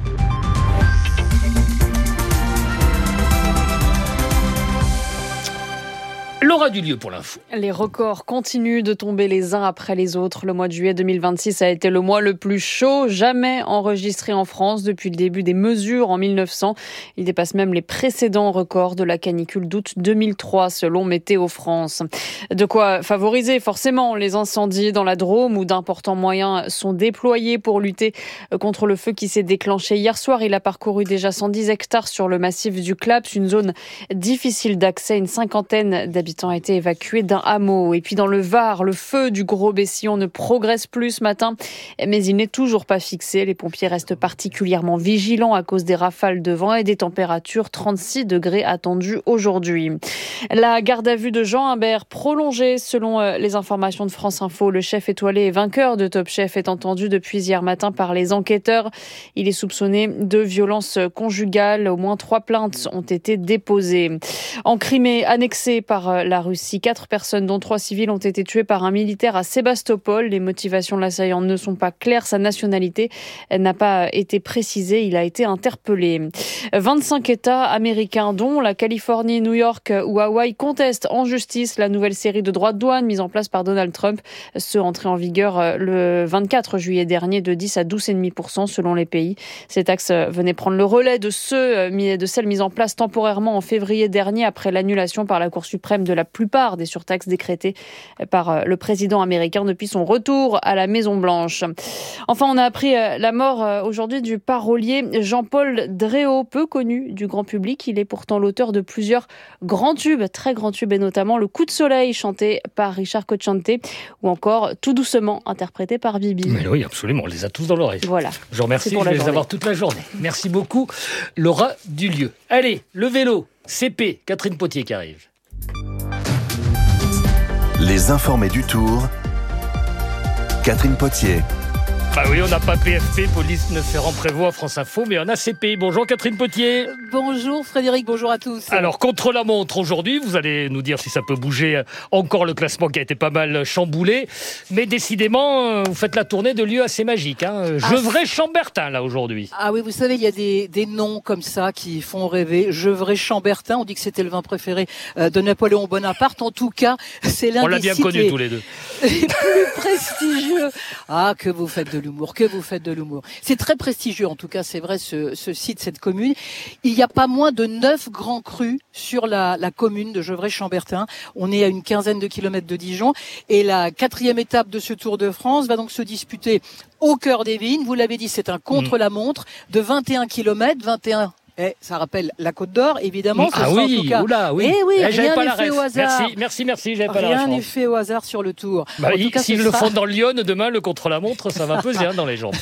Laura Dulieu pour l'info. Les records continuent de tomber les uns après les autres. Le mois de juillet 2026 a été le mois le plus chaud jamais enregistré en France depuis le début des mesures en 1900. Il dépasse même les précédents records de la canicule d'août 2003 selon Météo France. De quoi favoriser forcément les incendies dans la Drôme où d'importants moyens sont déployés pour lutter contre le feu qui s'est déclenché hier soir. Il a parcouru déjà 110 hectares sur le massif du Claps, une zone difficile d'accès. Une cinquantaine d'habitants ont été évacués d'un hameau. Et puis dans le Var, le feu du Gros-Bessillon ne progresse plus ce matin, mais il n'est toujours pas fixé. Les pompiers restent particulièrement vigilants à cause des rafales de vent et des températures 36 degrés attendues aujourd'hui. La garde à vue de Jean Imbert prolongée selon les informations de France Info. Le chef étoilé et vainqueur de Top Chef est entendu depuis hier matin par les enquêteurs. Il est soupçonné de violences conjugales. Au moins 3 plaintes ont été déposées. En Crimée, annexée par la Russie, 4 personnes, dont 3 civils, ont été tuées par un militaire à Sébastopol. Les motivations de l'assaillant ne sont pas claires. Sa nationalité n'a pas été précisée. Il a été interpellé. 25 États américains, dont la Californie, New York ou Hawaï, contestent en justice la nouvelle série de droits de douane mise en place par Donald Trump. Ceux entrés en vigueur le 24 juillet dernier de 10 à 12,5% selon les pays. Ces taxes venaient prendre le relais de celles mises en place temporairement en février dernier après l'annulation par la Cour suprême de la plupart des surtaxes décrétées par le président américain depuis son retour à la Maison-Blanche. Enfin, on a appris la mort aujourd'hui du parolier Jean-Paul Dréau, peu connu du grand public. Il est pourtant l'auteur de plusieurs grands tubes, très grands tubes, et notamment Le Coup de soleil, chanté par Richard Cocciante, ou encore Tout doucement, interprété par Bibi. Mais oui, absolument, on les a tous dans l'oreille. Voilà. Je vous remercie, je vais les avoir toute la journée. Merci beaucoup, Laura Dulieu. Allez, le vélo, CP, Catherine Potier qui arrive. Les informés du Tour, Catherine Potier. Bah oui, on n'a pas PFP, police ne Ferrand Prévost, France Info, mais on a CP. Bonjour Catherine Potier. Bonjour Frédéric, bonjour à tous. Alors, contre la montre aujourd'hui, vous allez nous dire si ça peut bouger encore le classement qui a été pas mal chamboulé. Mais décidément, vous faites la tournée de lieux assez magiques. Gevrey-Chambertin, là, aujourd'hui. Ah oui, vous savez, il y a des noms comme ça qui font rêver. Gevrey-Chambertin, on dit que c'était le vin préféré de Napoléon Bonaparte. En tout cas, c'est l'un des sites... On l'a bien connu tous les deux. Les plus prestigieux. Ah, que vous faites de l'humour, que vous faites de l'humour. C'est très prestigieux, en tout cas, c'est vrai, ce site, cette commune. Il n'y a pas moins de 9 grands crus sur la commune de Gevrey-Chambertin. On est à une quinzaine de kilomètres de Dijon. Et la 4e étape de ce Tour de France va donc se disputer au cœur des vignes. Vous l'avez dit, c'est un contre-la-montre de 21 kilomètres, 21 Ça rappelle la Côte d'Or, évidemment. Ah oui, en tout cas. Oula, oui. Rien n'est fait au hasard. Merci, j'avais pas la Rien n'est fait au hasard sur le Tour. S'ils le font dans le Lyon, demain, le contre-la-montre, ça va peser dans les jambes.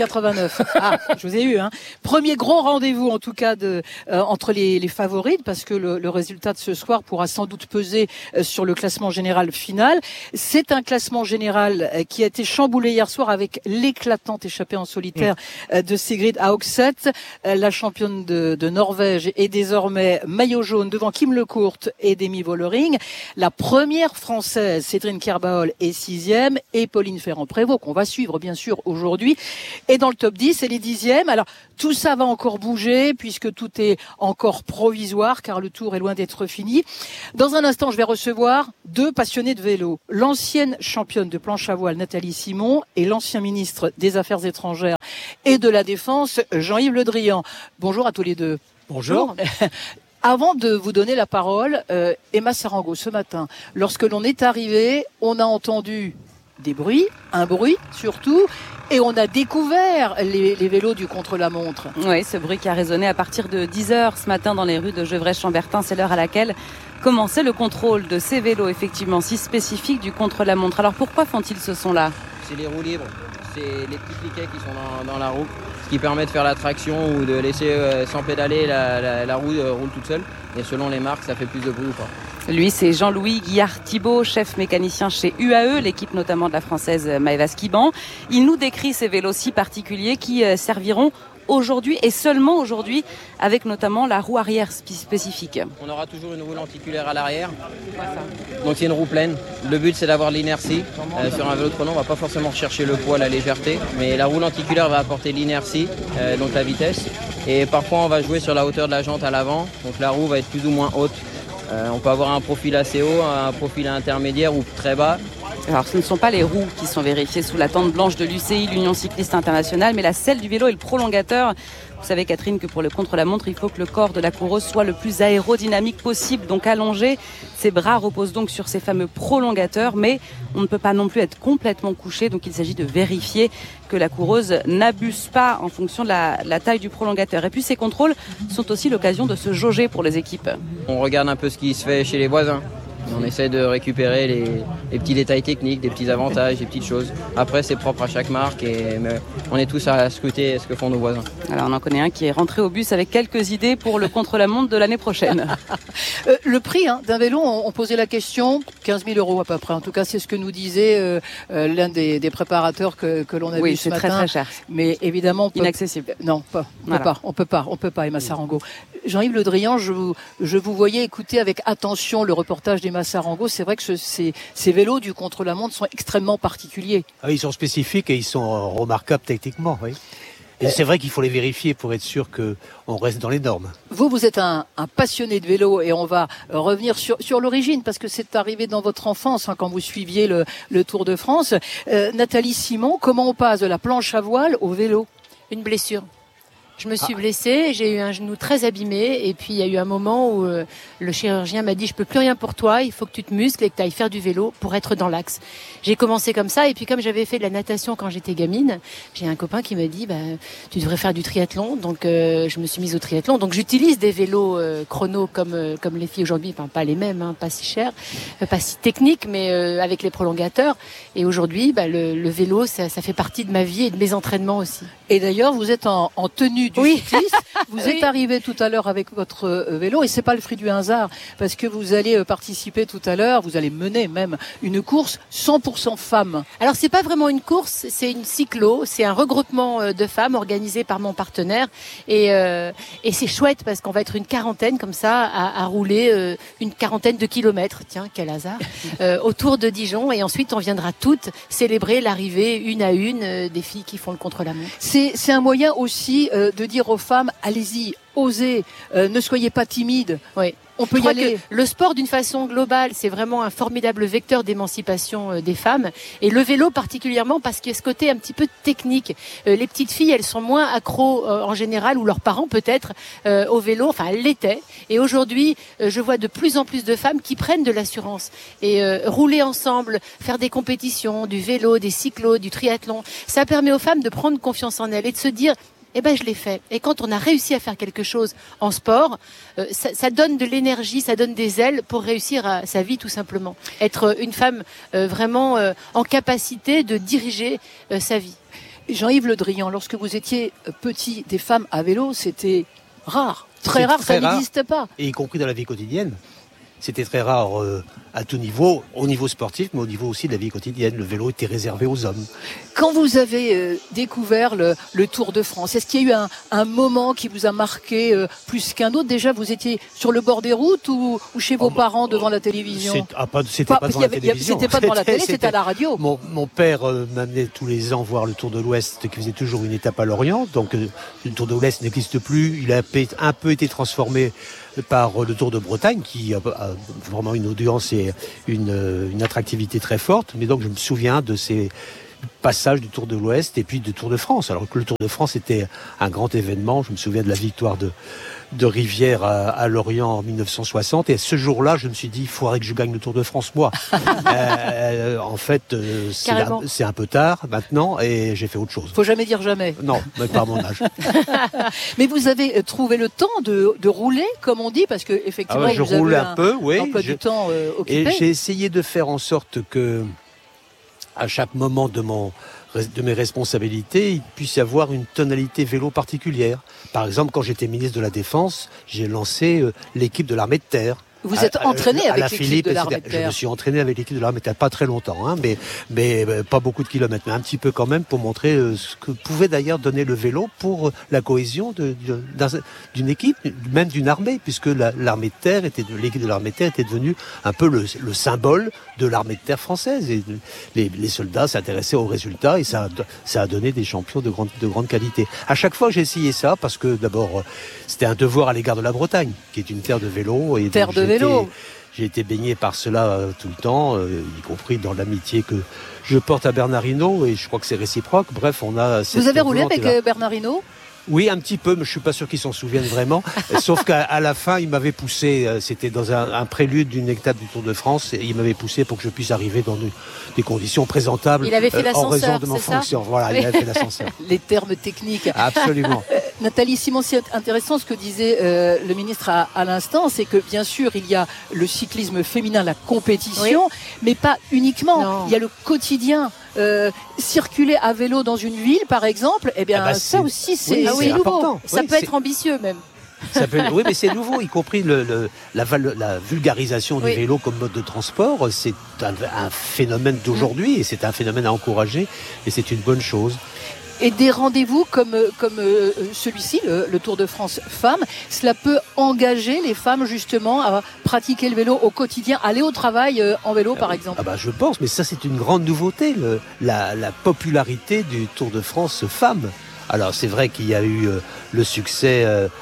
89. Je vous ai eu. Premier gros rendez-vous, en tout cas, entre les favorites, parce que le résultat de ce soir pourra sans doute peser sur le classement général final. C'est un classement général qui a été chamboulé hier soir avec l'éclatante échappée en solitaire de Sigrid Haugset. La championne de Norvège est désormais maillot jaune devant Kim Lecourt et Demi Vollering. La première française, Cédrine Kerbaol, est 6e et Pauline Ferrand-Prévot, qu'on va suivre bien sûr aujourd'hui, est dans le top 10. Elle est 10e. Alors tout ça va encore bouger puisque tout est encore provisoire car le Tour est loin d'être fini. Dans un instant, je vais recevoir 2 passionnés de vélo. L'ancienne championne de planche à voile Nathalie Simon et l'ancien ministre des Affaires étrangères et de la Défense Jean-Yves Le Drian. Bonjour à tous les deux. Bonjour. Avant de vous donner la parole, Emma Sarango, ce matin, lorsque l'on est arrivé, on a entendu des bruits, un bruit surtout, et on a découvert les vélos du contre-la-montre. Oui, ce bruit qui a résonné à partir de 10h ce matin dans les rues de Gevrey-Chambertin. C'est l'heure à laquelle commençait le contrôle de ces vélos, effectivement, si spécifiques du contre-la-montre. Alors pourquoi font-ils ce son-là ? C'est les roues libres, c'est les petits piquets qui sont dans la roue, ce qui permet de faire la traction ou de laisser sans pédaler la roue roule toute seule. Et selon les marques, ça fait plus de bruit ou pas. Lui, c'est Jean-Louis Guillard-Thibault, chef mécanicien chez UAE, l'équipe notamment de la française Maëva Skiban. Il nous décrit ces vélos si particuliers qui serviront aujourd'hui et seulement aujourd'hui, avec notamment la roue arrière spécifique. On aura toujours une roue lenticulaire à l'arrière. Donc c'est une roue pleine. Le but c'est d'avoir de l'inertie. Sur un vélo de chrono, on va pas forcément rechercher le poids, la légèreté, mais la roue lenticulaire va apporter l'inertie, donc la vitesse. Et parfois on va jouer sur la hauteur de la jante à l'avant, donc la roue va être plus ou moins haute. On peut avoir un profil assez haut, un profil intermédiaire ou très bas. Alors ce ne sont pas les roues qui sont vérifiées sous la tente blanche de l'UCI, l'Union cycliste internationale, mais la selle du vélo et le prolongateur. Vous savez Catherine que pour le contre-la-montre, il faut que le corps de la coureuse soit le plus aérodynamique possible, donc allongé. Ses bras reposent donc sur ces fameux prolongateurs, mais on ne peut pas non plus être complètement couché, donc il s'agit de vérifier que la coureuse n'abuse pas en fonction de la taille du prolongateur. Et puis ces contrôles sont aussi l'occasion de se jauger pour les équipes. On regarde un peu ce qui se fait chez les voisins. On essaie de récupérer les petits détails techniques, des petits avantages, des petites choses. Après, c'est propre à chaque marque et on est tous à scruter ce que font nos voisins. Alors, on en connaît un qui est rentré au bus avec quelques idées pour le contre-la-montre de l'année prochaine. Le prix d'un vélo, on posait la question, 15 000 € à peu près. En tout cas, c'est ce que nous disait l'un des préparateurs que l'on a vu ce matin. Oui, c'est très très cher. Mais évidemment, inaccessible. Non, on peut pas, Emma Sarango. Jean-Yves Le Drian, je vous voyais écouter avec attention le reportage d'Emma Sarango. C'est vrai que ces vélos du contre-la-montre sont extrêmement particuliers. Ah, ils sont spécifiques et ils sont remarquables techniquement, oui. Et c'est vrai qu'il faut les vérifier pour être sûr qu'on reste dans les normes. Vous êtes un passionné de vélo et on va revenir sur l'origine parce que c'est arrivé dans votre enfance quand vous suiviez le Tour de France. Nathalie Simon, comment on passe de la planche à voile au vélo ? Une blessure. Je me suis blessée, j'ai eu un genou très abîmé et puis il y a eu un moment où le chirurgien m'a dit je peux plus rien pour toi, il faut que tu te muscles et que tu ailles faire du vélo pour être dans l'axe. J'ai commencé comme ça et puis comme j'avais fait de la natation quand j'étais gamine, j'ai un copain qui m'a dit tu devrais faire du triathlon, donc je me suis mise au triathlon. Donc j'utilise des vélos chrono comme les filles aujourd'hui, enfin pas les mêmes, pas si chers, pas si techniques, mais avec les prolongateurs. Et aujourd'hui le vélo ça fait partie de ma vie et de mes entraînements aussi. Et d'ailleurs vous êtes en tenue du cycliste. Vous êtes arrivé tout à l'heure avec votre vélo et c'est pas le fruit du hasard parce que vous allez participer tout à l'heure, vous allez mener même une course 100% femmes. Alors c'est pas vraiment une course, c'est une cyclo, c'est un regroupement de femmes organisé par mon partenaire et c'est chouette parce qu'on va être une quarantaine comme ça à rouler une quarantaine de kilomètres, tiens quel hasard, autour de Dijon et ensuite on viendra toutes célébrer l'arrivée une à une des filles qui font le contre-la-montre. C'est un moyen aussi de dire aux femmes, allez-y, osez, ne soyez pas timides. Oui. On peut y aller. Le sport, d'une façon globale, c'est vraiment un formidable vecteur d'émancipation des femmes. Et le vélo particulièrement parce qu'il y a ce côté un petit peu technique. Les petites filles, elles sont moins accros en général, ou leurs parents peut-être, au vélo. Enfin, elles l'étaient. Et aujourd'hui, je vois de plus en plus de femmes qui prennent de l'assurance. Et rouler ensemble, faire des compétitions, du vélo, des cyclos, du triathlon, ça permet aux femmes de prendre confiance en elles et de se dire je l'ai fait. Et quand on a réussi à faire quelque chose en sport, ça donne de l'énergie, ça donne des ailes pour réussir sa vie tout simplement. Être une femme vraiment en capacité de diriger sa vie. Jean-Yves Le Drian, lorsque vous étiez petit, des femmes à vélo, c'était rare. Très rare, ça n'existe pas. Et y compris dans la vie quotidienne. C'était très rare à tout niveau, au niveau sportif, mais au niveau aussi de la vie quotidienne. Le vélo était réservé aux hommes. Quand vous avez découvert le Tour de France, est-ce qu'il y a eu un moment qui vous a marqué plus qu'un autre? Déjà, vous étiez sur le bord des routes ou chez vos parents devant la télévision? C'était pas devant la télévision. C'était pas devant la télé, c'était à la radio. Mon père m'amenait tous les ans voir le Tour de l'Ouest, qui faisait toujours une étape à Lorient. Donc le Tour de l'Ouest n'existe plus. Il a un peu été transformé par le Tour de Bretagne, qui a vraiment une audience et une attractivité très forte. Mais donc je me souviens de ces passages du Tour de l'Ouest et puis du Tour de France. Alors que le Tour de France était un grand événement. Je me souviens de la victoire de Rivière à Lorient en 1960. Et ce jour-là, je me suis dit, il faudrait que je gagne le Tour de France, moi. En fait, c'est un peu tard maintenant et j'ai fait autre chose. Faut jamais dire jamais. Non, mais pas à mon âge. Mais vous avez trouvé le temps de rouler, comme on dit, parce que effectivement, je roule un peu, oui. Emploi du temps occupé. Et j'ai essayé de faire en sorte que, à chaque moment de mes responsabilités, il puisse y avoir une tonalité vélo particulière. Par exemple, quand j'étais ministre de la Défense, j'ai lancé l'équipe de l'armée de terre. Vous êtes entraîné avec l'équipe de l'armée de terre. Je me suis entraîné avec l'équipe de l'armée de terre, pas très longtemps, mais pas beaucoup de kilomètres, mais un petit peu quand même pour montrer ce que pouvait d'ailleurs donner le vélo pour la cohésion d'une équipe, même d'une armée, puisque l'armée de terre l'équipe de l'armée de terre était devenue un peu le symbole de l'armée de terre française. Et les soldats s'intéressaient aux résultats et ça a donné des champions de grande qualité. À chaque fois, j'ai essayé ça parce que d'abord, c'était un devoir à l'égard de la Bretagne, qui est une terre de vélo. Et terre de vélo. J'ai été baigné par cela tout le temps, y compris dans l'amitié que je porte à Bernard Hinault, et je crois que c'est réciproque. Bref, on a cette Vous avez roulé avec volonté-là. Bernard Hinault? Oui, un petit peu, mais je suis pas sûr qu'ils s'en souviennent vraiment. Sauf qu'à la fin, il m'avait poussé, c'était dans un prélude d'une étape du Tour de France, et il m'avait poussé pour que je puisse arriver dans des conditions présentables. Il avait fait en raison l'ascenseur, de mon c'est ça? fonction. Voilà, il avait fait l'ascenseur. Les termes techniques. Absolument. Nathalie Simon, c'est intéressant ce que disait le ministre à l'instant, c'est que bien sûr il y a le cyclisme féminin, la compétition, mais pas uniquement. Non. Il y a le quotidien. Circuler à vélo dans une ville, par exemple, ça aussi c'est nouveau. Important. Ça peut être ambitieux même. Oui, mais c'est nouveau, y compris la vulgarisation du vélo comme mode de transport. C'est un phénomène d'aujourd'hui et c'est un phénomène à encourager et c'est une bonne chose. Et des rendez-vous comme celui-ci, le Tour de France Femmes, cela peut engager les femmes justement à pratiquer le vélo au quotidien, aller au travail en vélo par exemple. Je pense, mais ça c'est une grande nouveauté, la popularité du Tour de France Femmes. Alors c'est vrai qu'il y a eu le succès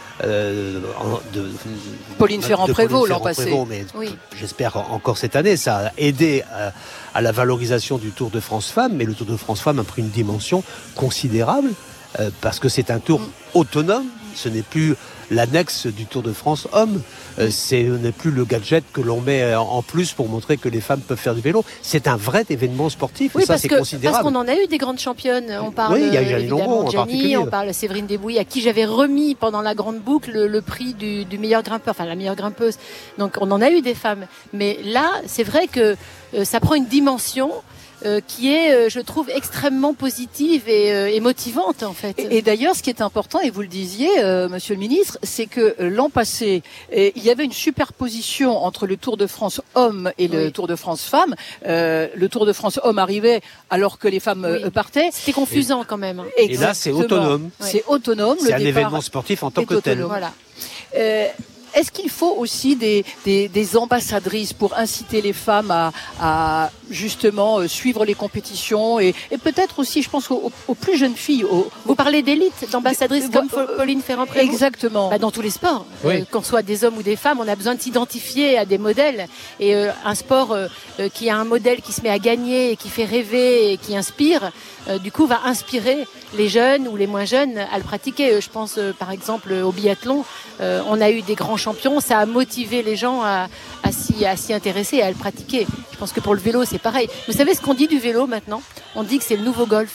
de Pauline Ferrand-Prévôt l'an passé. Mais j'espère encore cette année. Ça a aidé à la valorisation du Tour de France Femmes, mais le Tour de France Femmes a pris une dimension considérable parce que c'est un tour autonome. Ce n'est plus l'annexe du Tour de France Hommes. Ce n'est plus le gadget que l'on met en plus pour montrer que les femmes peuvent faire du vélo. C'est un vrai événement sportif. Oui, et ça, c'est considérable. Parce qu'on en a eu des grandes championnes. On parle il y a Gianni évidemment Longo, de Gianni, on parle de Séverine Desbouilles, à qui j'avais remis pendant la grande boucle le prix du meilleur grimpeur, enfin la meilleure grimpeuse. Donc on en a eu des femmes. Mais là, c'est vrai que ça prend une dimension qui est, je trouve, extrêmement positive et motivante en fait. Et d'ailleurs, ce qui est important, et vous le disiez, Monsieur le Ministre, c'est que l'an passé, il y avait une superposition entre le Tour de France Hommes et le Tour de France Femmes. Le Tour de France Hommes arrivait alors que les femmes partaient. C'était confusant quand même. Et là, c'est autonome. C'est autonome. C'est un événement sportif en tant que tel. Voilà. Est-ce qu'il faut aussi des ambassadrices pour inciter les femmes à justement suivre les compétitions et peut-être aussi, je pense, aux plus jeunes filles. Vous parlez d'élite, d'ambassadrices comme Pauline Ferrand-Prévôt? Exactement. Dans tous les sports, qu'on soit des hommes ou des femmes, on a besoin de s'identifier à des modèles. Et un sport qui a un modèle qui se met à gagner, et qui fait rêver et qui inspire, du coup, va inspirer les jeunes ou les moins jeunes à le pratiquer. Je pense par exemple au biathlon. On a eu des grands champions, ça a motivé les gens à s'y intéresser et à le pratiquer. Je pense que pour le vélo, c'est pareil. Vous savez ce qu'on dit du vélo maintenant? On dit que c'est le nouveau golf.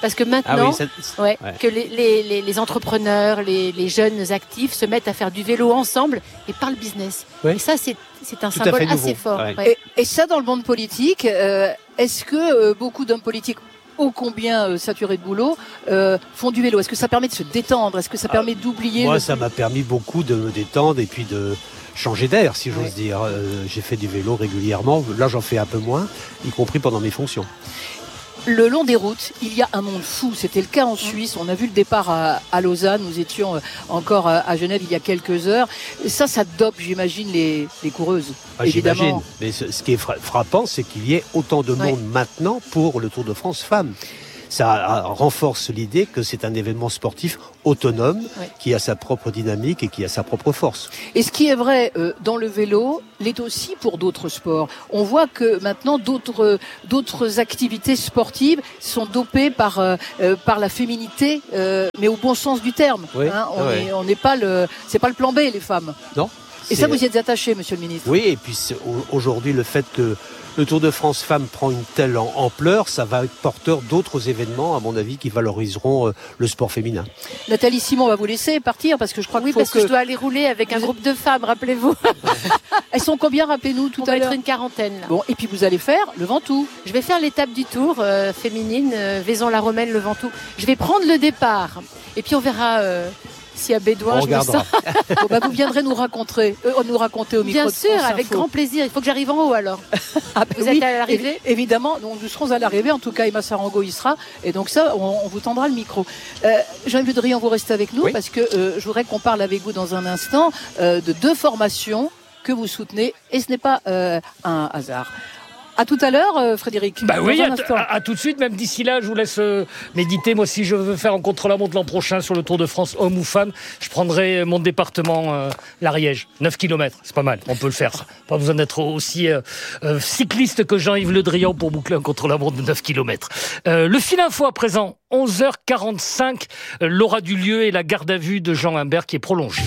Parce que maintenant, que les entrepreneurs, les jeunes actifs se mettent à faire du vélo ensemble et parlent business. Et ça, c'est un symbole assez fort. Et ça, dans le monde politique, est-ce que beaucoup d'hommes politiques ô combien saturés de boulot font du vélo? Est-ce que ça permet de se détendre? Est-ce que ça permet d'oublier? Moi, ça m'a permis beaucoup de me détendre et puis de changer d'air, si j'ose dire. J'ai fait du vélo régulièrement. Là, j'en fais un peu moins, y compris pendant mes fonctions. Le long des routes, il y a un monde fou. C'était le cas en Suisse. On a vu le départ à Lausanne. Nous étions encore à Genève il y a quelques heures. Ça dope, j'imagine, les coureuses. Évidemment. J'imagine. Mais ce qui est frappant, c'est qu'il y ait autant de monde maintenant pour le Tour de France femmes. Ça renforce l'idée que c'est un événement sportif autonome qui a sa propre dynamique et qui a sa propre force. Et ce qui est vrai dans le vélo l'est aussi pour d'autres sports. On voit que maintenant d'autres activités sportives sont dopées par la féminité, mais au bon sens du terme. On n'est pas c'est pas le plan B, les femmes. Non. Et ça, vous y êtes attaché, Monsieur le Ministre. Oui, et puis aujourd'hui, le fait que le Tour de France Femmes prend une telle ampleur, ça va être porteur d'autres événements, à mon avis, qui valoriseront le sport féminin. Nathalie Simon va vous laisser partir parce que je crois que je dois aller rouler avec un groupe de femmes, rappelez-vous. Elles sont combien, rappelez-nous, tout à l'heure? On va être une quarantaine. Là. Bon, et puis vous allez faire le Ventoux. Je vais faire l'étape du Tour féminine, Vaison-la-Romaine, le Ventoux. Je vais prendre le départ et puis on verra... S'il y a bédouin, je me sens. Vous viendrez nous raconter au micro. Bien sûr, avec grand plaisir. Il faut que j'arrive en haut alors. Vous êtes à l'arrivée? Évidemment, nous serons à l'arrivée. En tout cas, Emma Sarango y sera. Et donc ça, on vous tendra le micro. Jean-Yves Le Drian, vous restez avec nous parce que je voudrais qu'on parle avec vous dans un instant de 2 formations que vous soutenez. Et ce n'est pas un hasard. À tout à l'heure, Frédéric. Bah oui, à tout de suite. Même d'ici là, je vous laisse méditer. Moi, si je veux faire un contre-la-montre l'an prochain sur le Tour de France, homme ou femme, je prendrai mon département, l'Ariège. 9 km, c'est pas mal. On peut le faire. Pas besoin d'être aussi cycliste que Jean-Yves Le Drian pour boucler un contre-la-montre de 9 km. Le fil info à présent, 11h45. L'aura du lieu et la garde à vue de Jean Humbert qui est prolongée.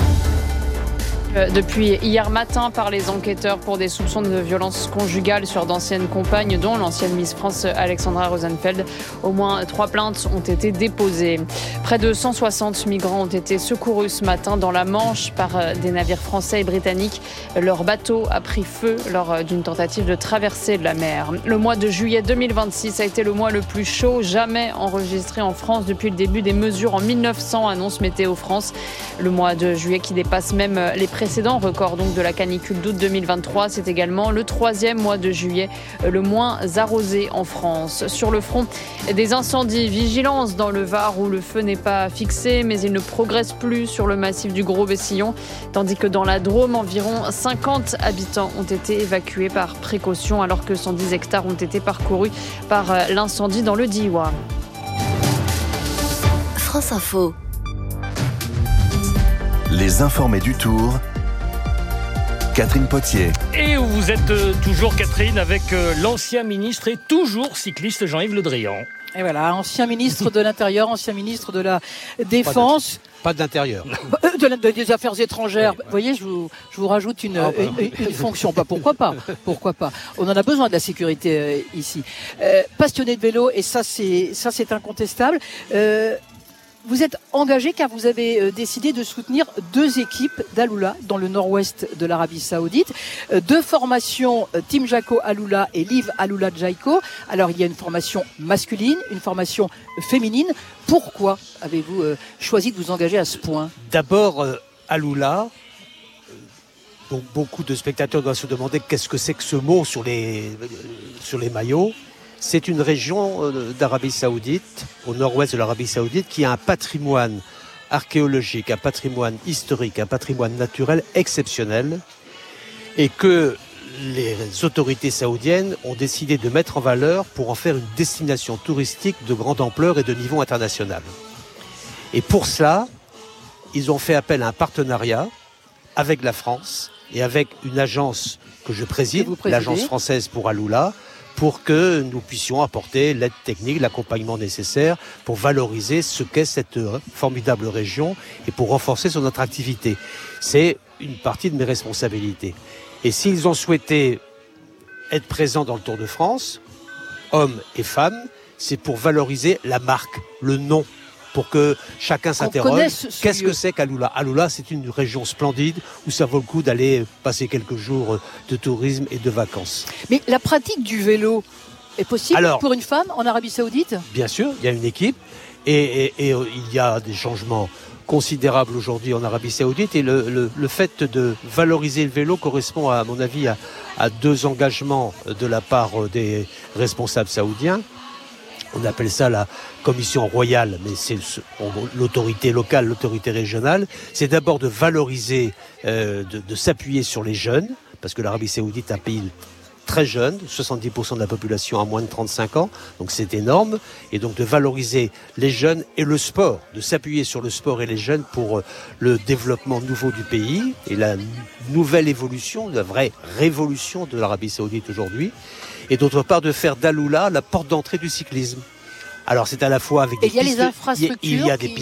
Depuis hier matin par les enquêteurs pour des soupçons de violence conjugale sur d'anciennes compagnes, dont l'ancienne Miss France Alexandra Rosenfeld. Au moins 3 plaintes ont été déposées. Près de 160 migrants ont été secourus ce matin dans la Manche par des navires français et britanniques. Leur bateau a pris feu lors d'une tentative de traverser la mer. Le mois de juillet 2026 a été le mois le plus chaud jamais enregistré en France depuis le début des mesures en 1900, annonce Météo France. Le mois de juillet qui dépasse même les précédent record donc de la canicule d'août 2023. C'est également le 3e mois de juillet le moins arrosé en France. Sur le front des incendies, vigilance dans le Var où le feu n'est pas fixé, mais il ne progresse plus sur le massif du Gros-Bessillon, tandis que dans la Drôme, environ 50 habitants ont été évacués par précaution, alors que 110 hectares ont été parcourus par l'incendie dans le Diois. France Info. Les informés du Tour. Catherine Potier. Et vous êtes toujours, Catherine, avec l'ancien ministre et toujours cycliste Jean-Yves Le Drian. Et voilà, ancien ministre de l'Intérieur, ancien ministre de la Défense. Pas de l'Intérieur. Des Affaires étrangères. Vous voyez, je vous rajoute une fonction. Bah, pourquoi pas? On en a besoin de la sécurité ici. Passionné de vélo, et ça c'est incontestable. Vous êtes engagé car vous avez décidé de soutenir 2 équipes d'Aloula dans le nord-ouest de l'Arabie Saoudite. 2 formations, Team Jaco Aloula et Live Aloula Jaiko. Alors il y a une formation masculine, une formation féminine. Pourquoi avez-vous choisi de vous engager à ce point? D'abord, Aloula. Donc beaucoup de spectateurs doivent se demander qu'est-ce que c'est que ce mot sur les maillots. C'est une région d'Arabie Saoudite, au nord-ouest de l'Arabie Saoudite, qui a un patrimoine archéologique, un patrimoine historique, un patrimoine naturel exceptionnel, et que les autorités saoudiennes ont décidé de mettre en valeur pour en faire une destination touristique de grande ampleur et de niveau international. Et pour cela, ils ont fait appel à un partenariat avec la France et avec une agence que je préside, l'agence française pour Aloula, pour que nous puissions apporter l'aide technique, l'accompagnement nécessaire pour valoriser ce qu'est cette formidable région et pour renforcer son attractivité. C'est une partie de mes responsabilités. Et s'ils ont souhaité être présents dans le Tour de France, hommes et femmes, c'est pour valoriser la marque, le nom, pour que chacun s'interroge. Qu'est-ce que c'est qu'Alula ? Alula, c'est une région splendide où ça vaut le coup d'aller passer quelques jours de tourisme et de vacances. Mais la pratique du vélo est possible pour une femme en Arabie Saoudite ? Bien sûr, il y a une équipe et il y a des changements considérable aujourd'hui en Arabie Saoudite, et le fait de valoriser le vélo correspond à mon avis à 2 engagements de la part des responsables saoudiens. On appelle ça la commission royale, mais c'est l'autorité locale, l'autorité régionale. C'est d'abord de valoriser, de s'appuyer sur les jeunes, parce que l'Arabie Saoudite est un pays très jeune, 70% de la population a moins de 35 ans, donc c'est énorme, et donc de valoriser les jeunes et le sport, de s'appuyer sur le sport et les jeunes pour le développement nouveau du pays et la nouvelle évolution, la vraie révolution de l'Arabie Saoudite aujourd'hui, et d'autre part de faire d'Alula la porte d'entrée du cyclisme. Alors c'est à la fois avec des pistes, il y a des pistes